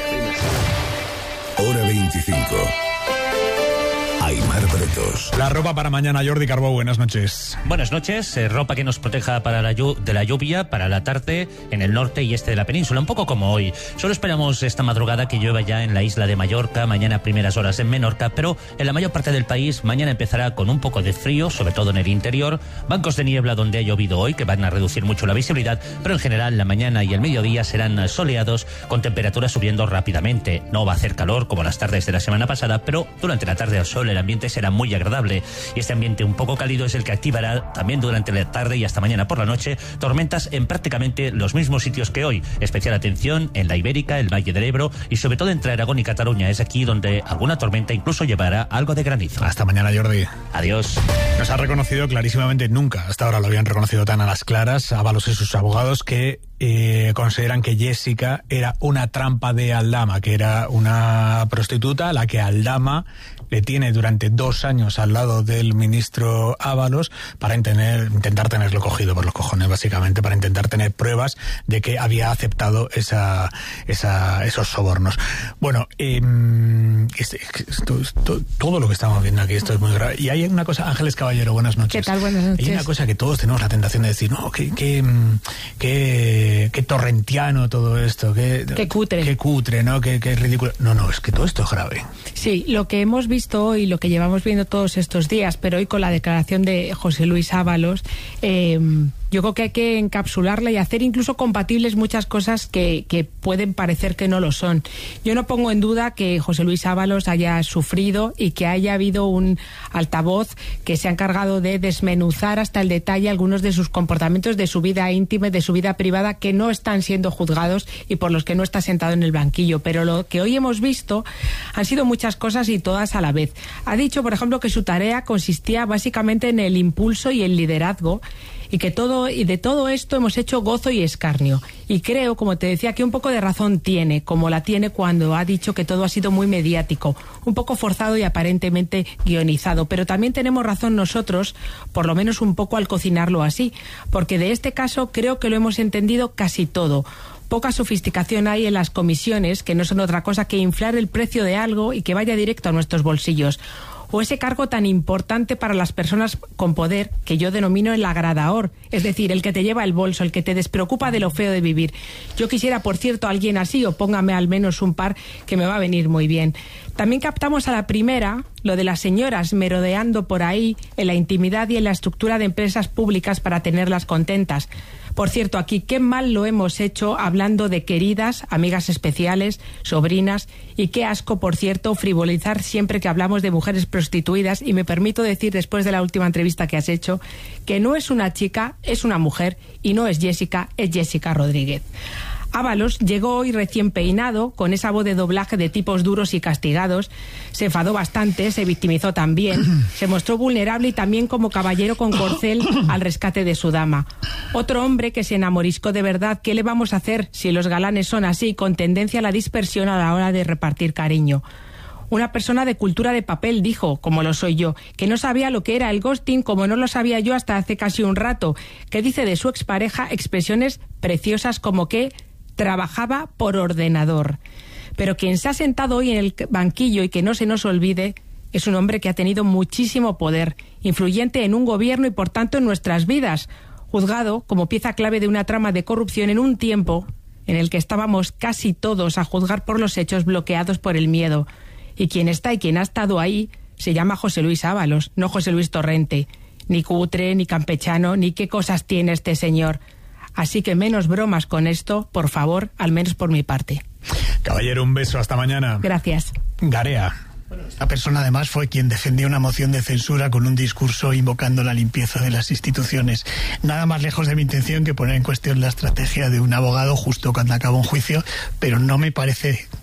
hora 25. Aimar Bretos. La ropa para mañana, Jordi Carbó, buenas noches. Buenas noches, ropa que nos proteja para de la lluvia, para la tarde en el norte y este de la península, un poco como hoy. Solo esperamos esta madrugada que llueva ya en la isla de Mallorca, mañana primeras horas en Menorca, pero en la mayor parte del país mañana empezará con un poco de frío, sobre todo en el interior, bancos de niebla donde ha llovido hoy que van a reducir mucho la visibilidad, pero en general la mañana y el mediodía serán soleados con temperaturas subiendo rápidamente. No va a hacer calor como las tardes de la semana pasada, pero durante la tarde al sol el ambiente será muy agradable, y este ambiente un poco cálido es el que activará también durante la tarde y hasta mañana por la noche tormentas en prácticamente los mismos sitios que hoy. Especial atención en la Ibérica, el Valle del Ebro y sobre todo entre Aragón y Cataluña. Es aquí donde alguna tormenta incluso llevará algo de granizo. Hasta mañana, Jordi. Adiós. Nos ha reconocido clarísimamente, nunca hasta ahora lo habían reconocido tan a las claras, Ábalos y sus abogados, que consideran que Jessica era una trampa de Aldama, que era una prostituta a la que Aldama le tiene durante 2 años al lado del ministro Ábalos para intentar tenerlo cogido por los cojones, básicamente, para intentar tener pruebas de que había aceptado esos sobornos. Bueno, todo lo que estamos viendo aquí, esto es muy grave. Y hay una cosa, Ángeles Caballero, buenas noches. ¿Qué tal? Buenas noches. Hay una cosa que todos tenemos la tentación de decir, no, qué torrentiano todo esto, qué cutre, ¿no? Qué ridículo. No, es que todo esto es grave. Sí, lo que hemos visto hoy, lo que llevamos viendo todos estos días, pero hoy con la declaración de José Luis Ábalos, yo creo que hay que encapsularla y hacer incluso compatibles muchas cosas que pueden parecer que no lo son. Yo no pongo en duda que José Luis Ábalos haya sufrido y que haya habido un altavoz que se ha encargado de desmenuzar hasta el detalle algunos de sus comportamientos, de su vida íntima y de su vida privada, que no están siendo juzgados y por los que no está sentado en el banquillo. Pero lo que hoy hemos visto han sido muchas cosas y todas a la vez. Ha dicho, por ejemplo, que su tarea consistía básicamente en el impulso y el liderazgo, y de todo esto hemos hecho gozo y escarnio. Y creo, como te decía, que un poco de razón tiene, como la tiene cuando ha dicho que todo ha sido muy mediático, un poco forzado y aparentemente guionizado. Pero también tenemos razón nosotros, por lo menos un poco al cocinarlo así, porque de este caso creo que lo hemos entendido casi todo. Poca sofisticación hay en las comisiones, que no son otra cosa que inflar el precio de algo y que vaya directo a nuestros bolsillos. O ese cargo tan importante para las personas con poder, que yo denomino el agradador, es decir, el que te lleva el bolso, el que te despreocupa de lo feo de vivir. Yo quisiera, por cierto, alguien así, o póngame al menos un par que me va a venir muy bien. También captamos a la primera lo de las señoras merodeando por ahí en la intimidad y en la estructura de empresas públicas para tenerlas contentas. Por cierto, aquí qué mal lo hemos hecho hablando de queridas, amigas especiales, sobrinas, y qué asco, por cierto, frivolizar siempre que hablamos de mujeres prostituidas. Y me permito decir, después de la última entrevista que has hecho, que no es una chica, es una mujer, y no es Jessica, es Jessica Rodríguez. Ábalos llegó hoy recién peinado, con esa voz de doblaje de tipos duros y castigados. Se enfadó bastante, se victimizó también, se mostró vulnerable y también como caballero con corcel al rescate de su dama. Otro hombre que se enamoriscó de verdad. ¿Qué le vamos a hacer si los galanes son así, con tendencia a la dispersión a la hora de repartir cariño? Una persona de cultura de papel dijo, como lo soy yo, que no sabía lo que era el ghosting, como no lo sabía yo hasta hace casi un rato, que dice de su expareja expresiones preciosas como que trabajaba por ordenador. Pero quien se ha sentado hoy en el banquillo, y que no se nos olvide, es un hombre que ha tenido muchísimo poder, influyente en un gobierno y por tanto en nuestras vidas, juzgado como pieza clave de una trama de corrupción en un tiempo en el que estábamos casi todos a juzgar por los hechos, bloqueados por el miedo. Y quien está y quien ha estado ahí se llama José Luis Ábalos, no José Luis Torrente. Ni cutre, ni campechano, ni qué cosas tiene este señor. Así que menos bromas con esto, por favor, al menos por mi parte. Caballero, un beso, hasta mañana. Gracias. Garea. Esta persona además fue quien defendió una moción de censura con un discurso invocando la limpieza de las instituciones. Nada más lejos de mi intención que poner en cuestión la estrategia de un abogado justo cuando acaba un juicio, pero no me parece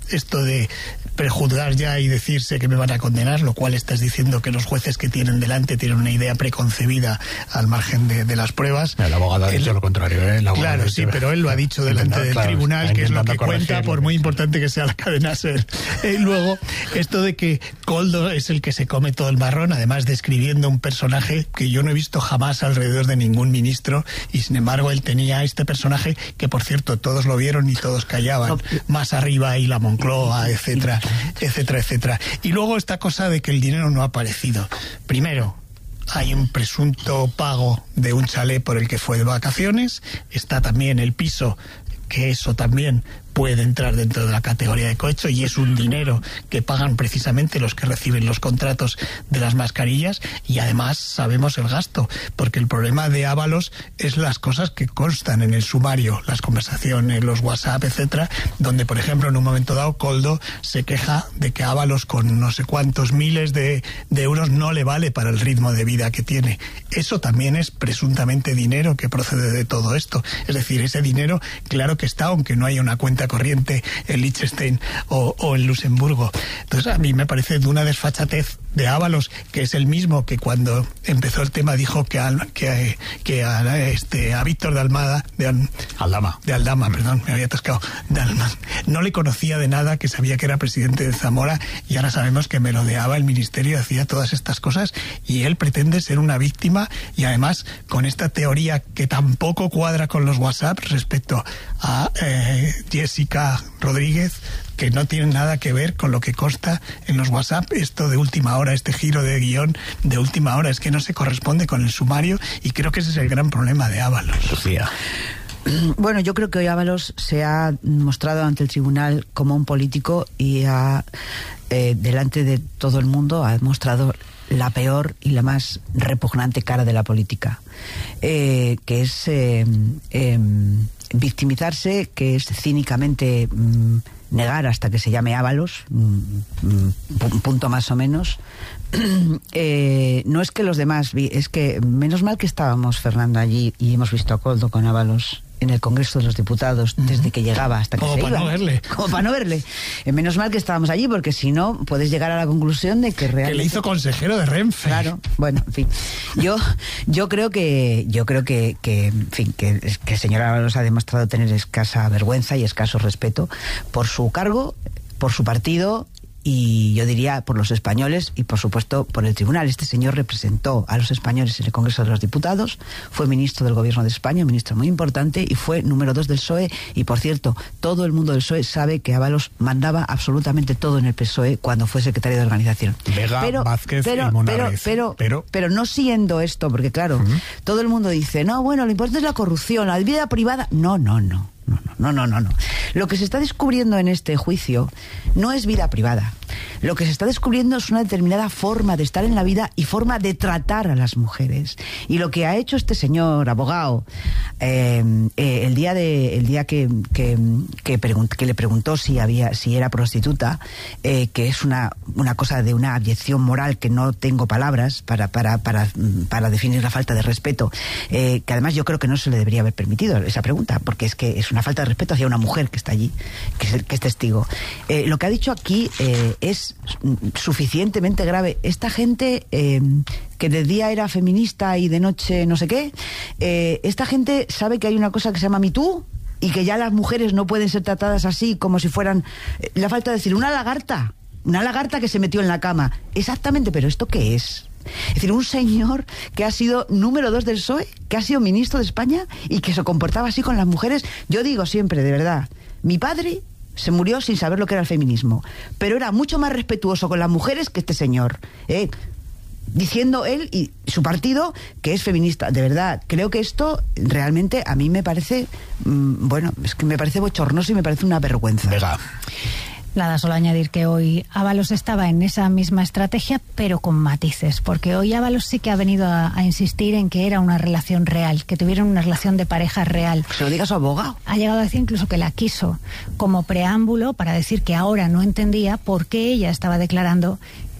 esto de prejuzgar ya y decirse que me van a condenar, lo cual estás diciendo que los jueces que tienen delante tienen una idea preconcebida al margen de las pruebas. El abogado ha dicho lo contrario, ¿eh? Claro, sí, pero él lo ha dicho delante del tribunal, que es lo que cuenta, por muy importante que sea la cadena SER. Luego, esto de que Koldo es el que se come todo el marrón, además describiendo un personaje que yo no he visto jamás alrededor de ningún ministro, y sin embargo él tenía este personaje que, por cierto, todos lo vieron y todos callaban. Más arriba y la Moncloa, etcétera, etcétera, etcétera. Y luego esta cosa de que el dinero no ha aparecido. Primero, hay un presunto pago de un chalet por el que fue de vacaciones. Está también el piso, que eso también puede entrar dentro de la categoría de cohecho, y es un dinero que pagan precisamente los que reciben los contratos de las mascarillas, y además sabemos el gasto, porque el problema de Ábalos es las cosas que constan en el sumario, las conversaciones, los WhatsApp, etcétera, donde, por ejemplo, en un momento dado Koldo se queja de que Ábalos con no sé cuántos miles de euros no le vale para el ritmo de vida que tiene. Eso también es presuntamente dinero que procede de todo esto. Es decir, ese dinero, claro que está, aunque no haya una cuenta corriente en Liechtenstein o en Luxemburgo. Entonces, a mí me parece de una desfachatez de Ábalos, que es el mismo que cuando empezó el tema dijo que a Víctor de Almada, de Aldama, perdón, me había atascado, no le conocía de nada, que sabía que era presidente de Zamora, y ahora sabemos que merodeaba el ministerio, hacía todas estas cosas, y él pretende ser una víctima, y además con esta teoría que tampoco cuadra con los WhatsApp respecto a Jessica Rodríguez, que no tiene nada que ver con lo que consta en los WhatsApp. Esto de última hora, este giro de guión de última hora, es que no se corresponde con el sumario, y creo que ese es el gran problema de Ábalos. Sofía. Bueno, yo creo que hoy Ábalos se ha mostrado ante el tribunal como un político, y delante de todo el mundo ha mostrado la peor y la más repugnante cara de la política, que es victimizarse, que es cínicamente negar hasta que se llame Ábalos, punto más o menos. No es que los demás, es que menos mal que estábamos, Fernando, allí, y hemos visto a Koldo con Ábalos en el Congreso de los Diputados desde que llegaba hasta que se iba. Como para no verle. Menos mal que estábamos allí, porque si no puedes llegar a la conclusión de que realmente... Que le hizo consejero de Renfe. Claro, bueno, en fin. Yo creo que en fin, que el señor Ábalos ha demostrado tener escasa vergüenza y escaso respeto por su cargo, por su partido, y yo diría por los españoles y por supuesto por el tribunal. Este señor representó a los españoles en el Congreso de los Diputados, fue ministro del Gobierno de España, un ministro muy importante, y fue número 2 del PSOE, y por cierto, todo el mundo del PSOE sabe que Ábalos mandaba absolutamente todo en el PSOE cuando fue secretario de organización. Vázquez y Monarriz. Pero no siendo esto, porque claro, todo el mundo dice, no, bueno, lo importante es la corrupción, la vida privada. No. Lo que se está descubriendo en este juicio no es vida privada. Lo que se está descubriendo es una determinada forma de estar en la vida y forma de tratar a las mujeres. Y lo que ha hecho este señor abogado el día que le preguntó si era prostituta, que es una cosa de una abyección moral que no tengo palabras para definir la falta de respeto, que además yo creo que no se le debería haber permitido esa pregunta, porque es que es una falta de respeto hacia una mujer que está allí, que es testigo. Lo que ha dicho aquí es suficientemente grave. Esta gente que de día era feminista y de noche no sé qué, esta gente sabe que hay una cosa que se llama Me Too, y que ya las mujeres no pueden ser tratadas así como si fueran, la falta de decir, una lagarta que se metió en la cama. Exactamente, pero ¿esto qué es? Es decir, un señor que ha sido número 2 del PSOE, que ha sido ministro de España y que se comportaba así con las mujeres. Yo digo siempre, de verdad, mi padre se murió sin saber lo que era el feminismo, pero era mucho más respetuoso con las mujeres que este señor, diciendo él y su partido que es feminista. De verdad, creo que esto realmente a mí me parece, es que me parece bochornoso y me parece una vergüenza. Vega. Nada, solo añadir que hoy Ábalos estaba en esa misma estrategia, pero con matices, porque hoy Ábalos sí que ha venido a insistir en que era una relación real, que tuvieron una relación de pareja real. Se lo diga a su abogado. Ha llegado a decir incluso que la quiso como preámbulo para decir que ahora no entendía por qué ella estaba declarando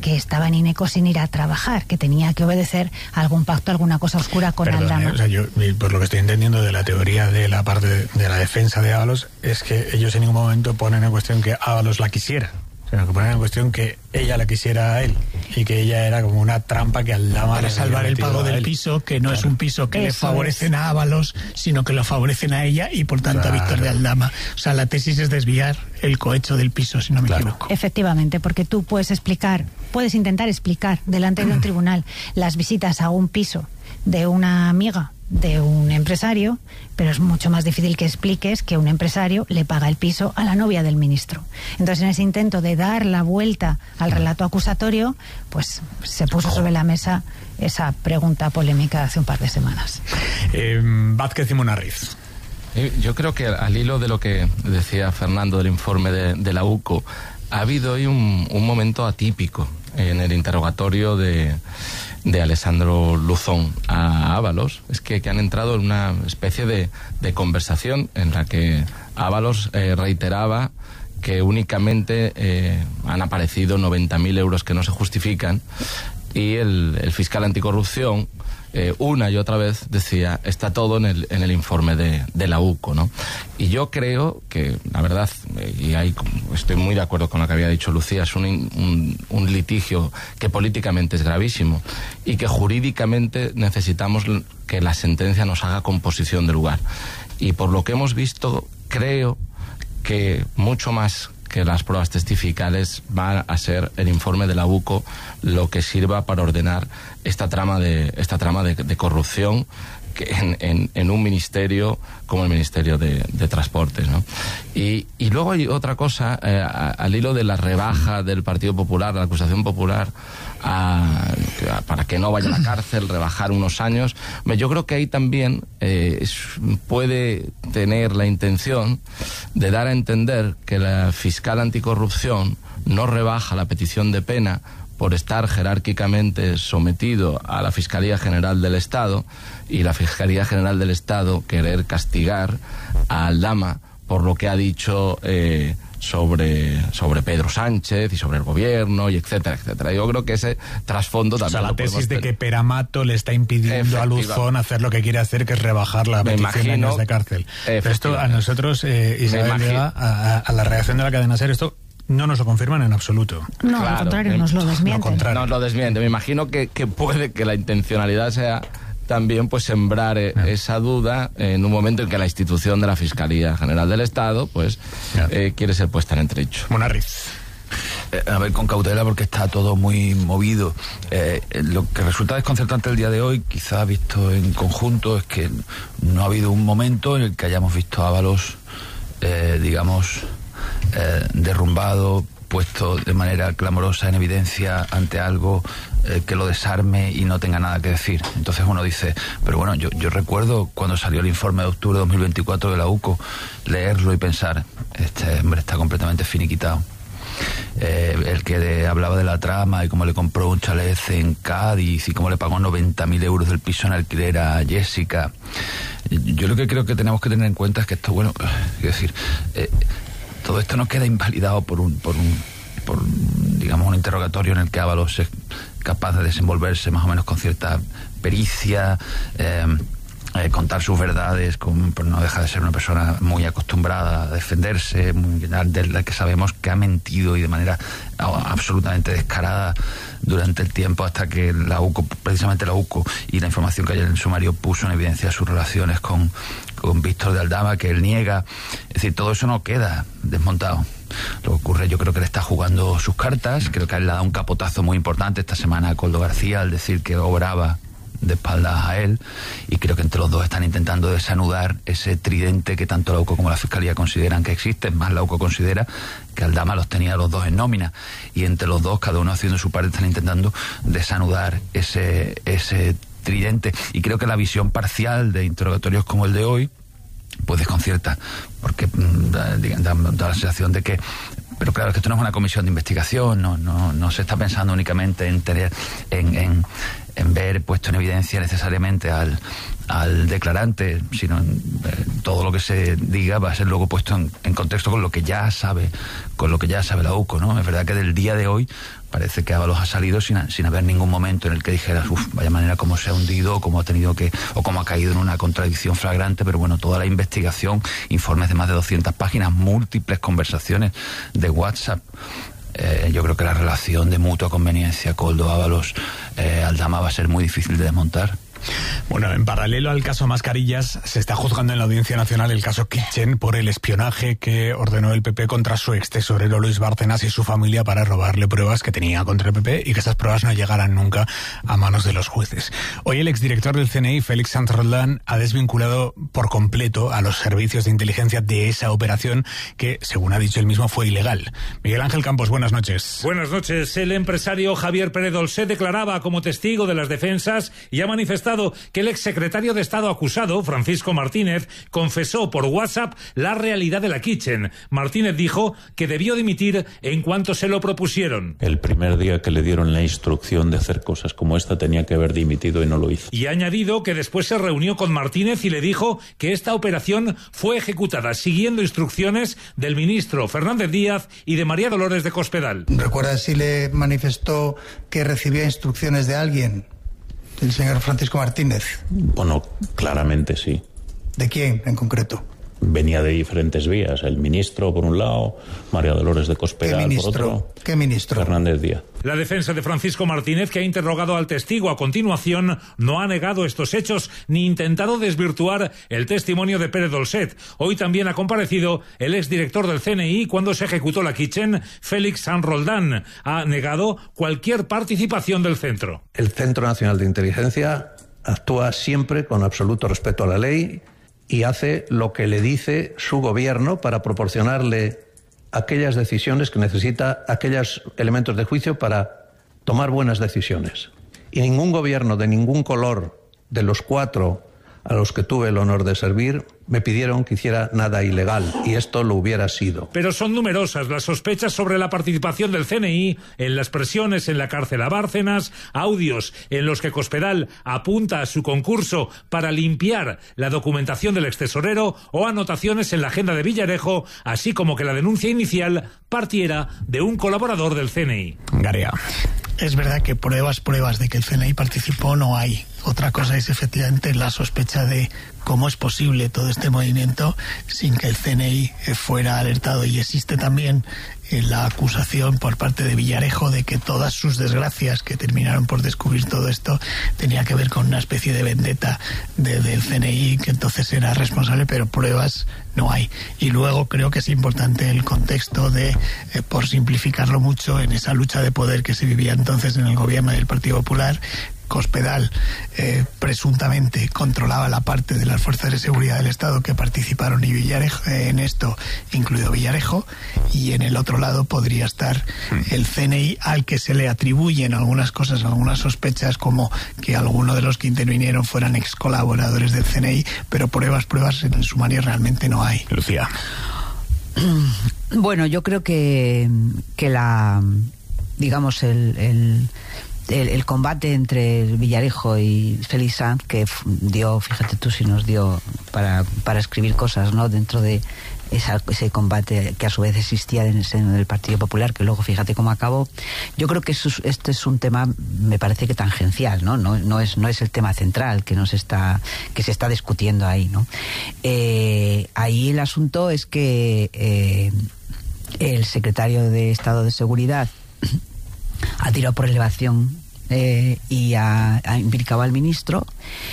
que estaba en Ineco sin ir a trabajar, que tenía que obedecer a algún pacto, alguna cosa oscura con Aldama. O sea, yo, por lo que estoy entendiendo de la teoría de la parte de la defensa de Ábalos, es que ellos en ningún momento ponen en cuestión que Ábalos la quisiera, sino que ponen en cuestión que ella la quisiera a él y que ella era como una trampa que Aldama para salvar el pago del piso, que no es un piso que le favorecen a Ábalos, sino que lo favorecen a ella y por tanto a Víctor de Aldama. O sea, la tesis es desviar el cohecho del piso, si no me equivoco. Efectivamente, porque tú puedes intentar explicar delante de un tribunal las visitas a un piso de una amiga de un empresario, pero es mucho más difícil que expliques que un empresario le paga el piso a la novia del ministro. Entonces, en ese intento de dar la vuelta al relato acusatorio, pues se puso sobre la mesa esa pregunta polémica hace un par de semanas. Vázquez y Munarriz. Yo creo que al hilo de lo que decía Fernando del informe de la UCO, ha habido hoy un momento atípico en el interrogatorio de Alessandro Luzón a Ábalos. Es que han entrado en una especie de conversación en la que Ábalos reiteraba que únicamente han aparecido 90.000 euros que no se justifican, y el fiscal anticorrupción una y otra vez decía, está todo en el informe de la UCO, ¿no? Y yo creo que, la verdad, y ahí estoy muy de acuerdo con lo que había dicho Lucía, es un litigio que políticamente es gravísimo y que jurídicamente necesitamos que la sentencia nos haga composición de lugar. Y por lo que hemos visto, creo que mucho más que las pruebas testificales va a ser el informe de la UCO lo que sirva para ordenar esta trama de corrupción que en un ministerio como el Ministerio de Transportes, ¿no? Y luego hay otra cosa, al hilo de la rebaja del Partido Popular, la acusación popular, para que no vaya a la cárcel, rebajar unos años. Yo creo que ahí también puede tener la intención de dar a entender que la fiscal anticorrupción no rebaja la petición de pena por estar jerárquicamente sometido a la Fiscalía General del Estado, y la Fiscalía General del Estado querer castigar a Aldama por lo que ha dicho sobre Pedro Sánchez y sobre el gobierno, y etcétera, etcétera. Yo creo que ese trasfondo también... O sea, la tesis de que Peramato le está impidiendo a Luzón hacer lo que quiere hacer, que es rebajar la petición de años de cárcel. Pero esto a nosotros, Isabel Vega, a la reacción de la cadena SER, esto no nos lo confirman en absoluto. No, claro, al contrario, nos lo desmienten. Nos lo desmienten. Me imagino que puede que la intencionalidad sea también pues sembrar esa duda en un momento en que la institución de la Fiscalía General del Estado pues quiere ser puesta en entredicho. Munarriz. A ver, con cautela, porque está todo muy movido. Lo que resulta desconcertante el día de hoy, quizá visto en conjunto, es que no ha habido un momento en el que hayamos visto a Ábalos, derrumbado, puesto de manera clamorosa en evidencia ante algo que lo desarme y no tenga nada que decir. Entonces uno dice, pero bueno, yo recuerdo cuando salió el informe de octubre de 2024 de la UCO, leerlo y pensar, este hombre está completamente finiquitado. El que hablaba de la trama y cómo le compró un chalet en Cádiz y cómo le pagó 90.000 euros del piso en alquiler a Jessica. Yo lo que creo que tenemos que tener en cuenta es que esto, bueno, quiero decir, todo esto no queda invalidado por digamos, un interrogatorio en el que Ábalos es capaz de desenvolverse más o menos con cierta pericia, contar sus verdades, pues no deja de ser una persona muy acostumbrada a defenderse, de la que sabemos que ha mentido y de manera absolutamente descarada durante el tiempo, hasta que la UCO, precisamente la UCO y la información que hay en el sumario puso en evidencia sus relaciones con Víctor de Aldama, que él niega. Es decir, todo eso no queda desmontado. Lo que ocurre, yo creo que le está jugando sus cartas. Creo que a él le ha dado un capotazo muy importante esta semana a Koldo García al decir que obraba de espaldas a él, y creo que entre los dos están intentando desanudar ese tridente que tanto la UCO como la Fiscalía consideran que existe. Más, la UCO considera que Aldama los tenía los dos en nómina, y entre los dos, cada uno haciendo su parte, están intentando desanudar ese tridente. Y creo que la visión parcial de interrogatorios como el de hoy pues desconcierta, porque da la sensación de que, pero claro, es que esto no es una comisión de investigación, no se está pensando únicamente en tener en ver puesto en evidencia necesariamente al al declarante, sino todo lo que se diga va a ser luego puesto en contexto con lo que ya sabe la UCO, ¿no? Es verdad que del día de hoy parece que Ábalos ha salido sin haber ningún momento en el que dijeras, vaya manera como se ha hundido, cómo ha caído en una contradicción flagrante, pero bueno, toda la investigación, informes de más de 200 páginas, múltiples conversaciones de WhatsApp. Yo creo que la relación de mutua conveniencia Koldo, Ábalos, Aldama va a ser muy difícil de desmontar. Bueno, en paralelo al caso Mascarillas, se está juzgando en la Audiencia Nacional el caso Kitchen por el espionaje que ordenó el PP contra su ex tesorero Luis Bárcenas y su familia para robarle pruebas que tenía contra el PP y que esas pruebas no llegaran nunca a manos de los jueces. Hoy el exdirector del CNI, Félix Sanz Roldán, ha desvinculado por completo a los servicios de inteligencia de esa operación que, según ha dicho él mismo, fue ilegal. Miguel Ángel Campos, buenas noches. Buenas noches. El empresario Javier Pérez Dolcet declaraba como testigo de las defensas y ha manifestado que el exsecretario de Estado acusado, Francisco Martínez, confesó por WhatsApp la realidad de la Kitchen. Martínez dijo que debió dimitir en cuanto se lo propusieron. El primer día que le dieron la instrucción de hacer cosas como esta tenía que haber dimitido y no lo hizo. Y ha añadido que después se reunió con Martínez y le dijo que esta operación fue ejecutada siguiendo instrucciones del ministro Fernández Díaz y de María Dolores de Cospedal. ¿Recuerda si le manifestó que recibía instrucciones de alguien? ¿El señor Francisco Martínez? Bueno, claramente sí. ¿De quién en concreto? Venía de diferentes vías. El ministro por un lado, María Dolores de Cospedal por otro. ¿Qué ministro? Fernández Díaz. La defensa de Francisco Martínez, que ha interrogado al testigo a continuación, no ha negado estos hechos ni intentado desvirtuar el testimonio de Pérez Dolcet. Hoy también ha comparecido el exdirector del CNI cuando se ejecutó la Kitchen, Félix Sanz Roldán. Ha negado cualquier participación del centro. El Centro Nacional de Inteligencia actúa siempre con absoluto respeto a la ley y hace lo que le dice su gobierno para proporcionarle aquellas decisiones que necesita, aquellos elementos de juicio para tomar buenas decisiones. Y ningún gobierno de ningún color de los 4 a los que tuve el honor de servir me pidieron que hiciera nada ilegal, y esto lo hubiera sido. Pero son numerosas las sospechas sobre la participación del CNI en las presiones en la cárcel a Bárcenas, audios en los que Cospedal apunta a su concurso para limpiar la documentación del extesorero o anotaciones en la agenda de Villarejo, así como que la denuncia inicial partiera de un colaborador del CNI. Garea. Es verdad que pruebas de que el CNI participó no hay. Otra cosa es efectivamente la sospecha de cómo es posible todo este movimiento sin que el CNI fuera alertado. Y existe también la acusación por parte de Villarejo de que todas sus desgracias que terminaron por descubrir todo esto tenía que ver con una especie de vendetta del CNI, que entonces era responsable, pero pruebas no hay. Y luego creo que es importante el contexto de, por simplificarlo mucho, en esa lucha de poder que se vivía entonces en el gobierno del Partido Popular. Cospedal presuntamente controlaba la parte de las fuerzas de seguridad del Estado que participaron y Villarejo, en esto incluido Villarejo, y en el otro lado podría estar el CNI, al que se le atribuyen algunas cosas, algunas sospechas, como que algunos de los que intervinieron fueran ex colaboradores del CNI, pero pruebas en el sumario realmente no hay. Lucía. Bueno, yo creo que la, digamos, el combate entre Villarejo y Félix Sanz, que dio, fíjate tú si nos dio para escribir cosas, ¿no?, dentro de ese combate que a su vez existía en el seno del Partido Popular, que luego fíjate cómo acabó. Yo creo que este es un tema, me parece que tangencial, ¿no? No es el tema central que se está discutiendo ahí, ¿no? Ahí el asunto es que el secretario de Estado de Seguridad ha tirado por elevación y ha implicado al ministro,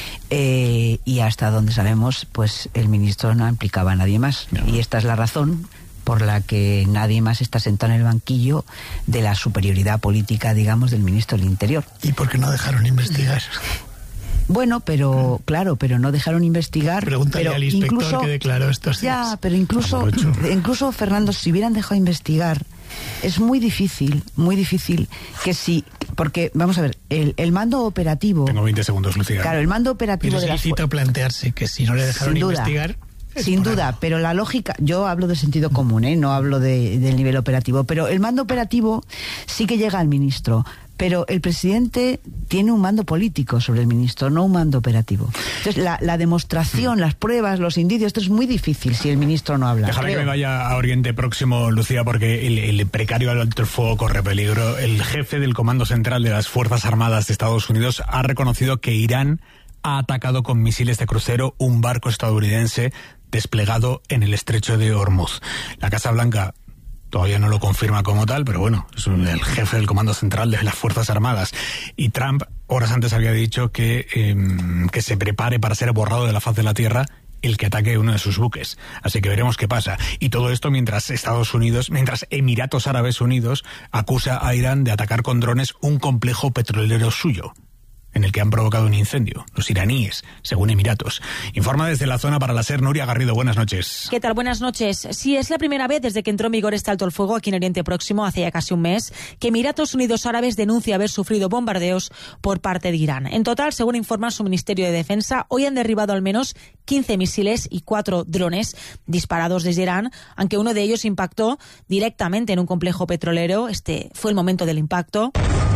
y hasta donde sabemos, pues el ministro no implicaba a nadie más. No. Y esta es la razón por la que nadie más está sentado en el banquillo de la superioridad política, digamos, del ministro del Interior. ¿Y por qué no dejaron investigar? Bueno, pero claro, pero no dejaron investigar. Pregúntale al inspector que declaró estos hechos. Ya, pero incluso Fernando, si hubieran dejado investigar, es muy difícil que sí, porque vamos a ver, el mando operativo. Tengo 20 segundos, Lucía. Claro, el mando operativo de las fuerzas. Plantearse que si no le dejaron investigar. Sin duda, pero la lógica, yo hablo de sentido común, no hablo del nivel operativo, pero el mando operativo sí que llega al ministro. pero el presidente tiene un mando político sobre el ministro, no un mando operativo. Entonces, la demostración, las pruebas, los indicios, esto es muy difícil si el ministro no habla. Déjame que me vaya a Oriente Próximo, Lucía, porque el precario alto el fuego corre peligro. El jefe del Comando Central de las Fuerzas Armadas de Estados Unidos ha reconocido que Irán ha atacado con misiles de crucero un barco estadounidense desplegado en el estrecho de Hormuz. La Casa Blanca todavía no lo confirma como tal, pero bueno, es el jefe del Comando Central de las Fuerzas Armadas. Y Trump, horas antes, había dicho que se prepare para ser borrado de la faz de la tierra el que ataque uno de sus buques. Así que veremos qué pasa. Y todo esto mientras Emiratos Árabes Unidos acusa a Irán de atacar con drones un complejo petrolero suyo, en el que han provocado un incendio, los iraníes, según Emiratos. Informa desde la zona para la SER, Nuria Garrido. Buenas noches. ¿Qué tal? Buenas noches. Sí, es la primera vez desde que entró en vigor este alto el fuego aquí en Oriente Próximo, hace ya casi un mes, que Emiratos Unidos Árabes denuncia haber sufrido bombardeos por parte de Irán. En total, según informa su Ministerio de Defensa, hoy han derribado al menos 15 misiles y 4 drones disparados desde Irán, aunque uno de ellos impactó directamente en un complejo petrolero. Este fue el momento del impacto,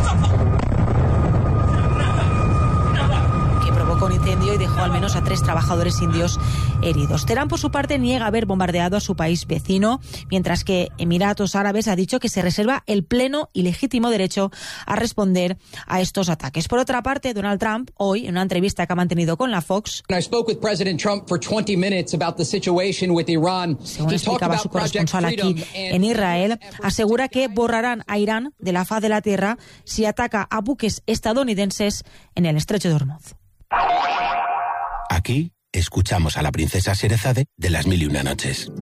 con incendio, y dejó al menos a 3 trabajadores indios heridos. Teherán, por su parte, niega haber bombardeado a su país vecino, mientras que Emiratos Árabes ha dicho que se reserva el pleno y legítimo derecho a responder a estos ataques. Por otra parte, Donald Trump, hoy, en una entrevista que ha mantenido con la Fox, según explicaba su corresponsal aquí en Israel, asegura que borrarán a Irán de la faz de la tierra si ataca a buques estadounidenses en el estrecho de Hormuz. Aquí escuchamos a la princesa Sherezade de Las Mil y Una Noches.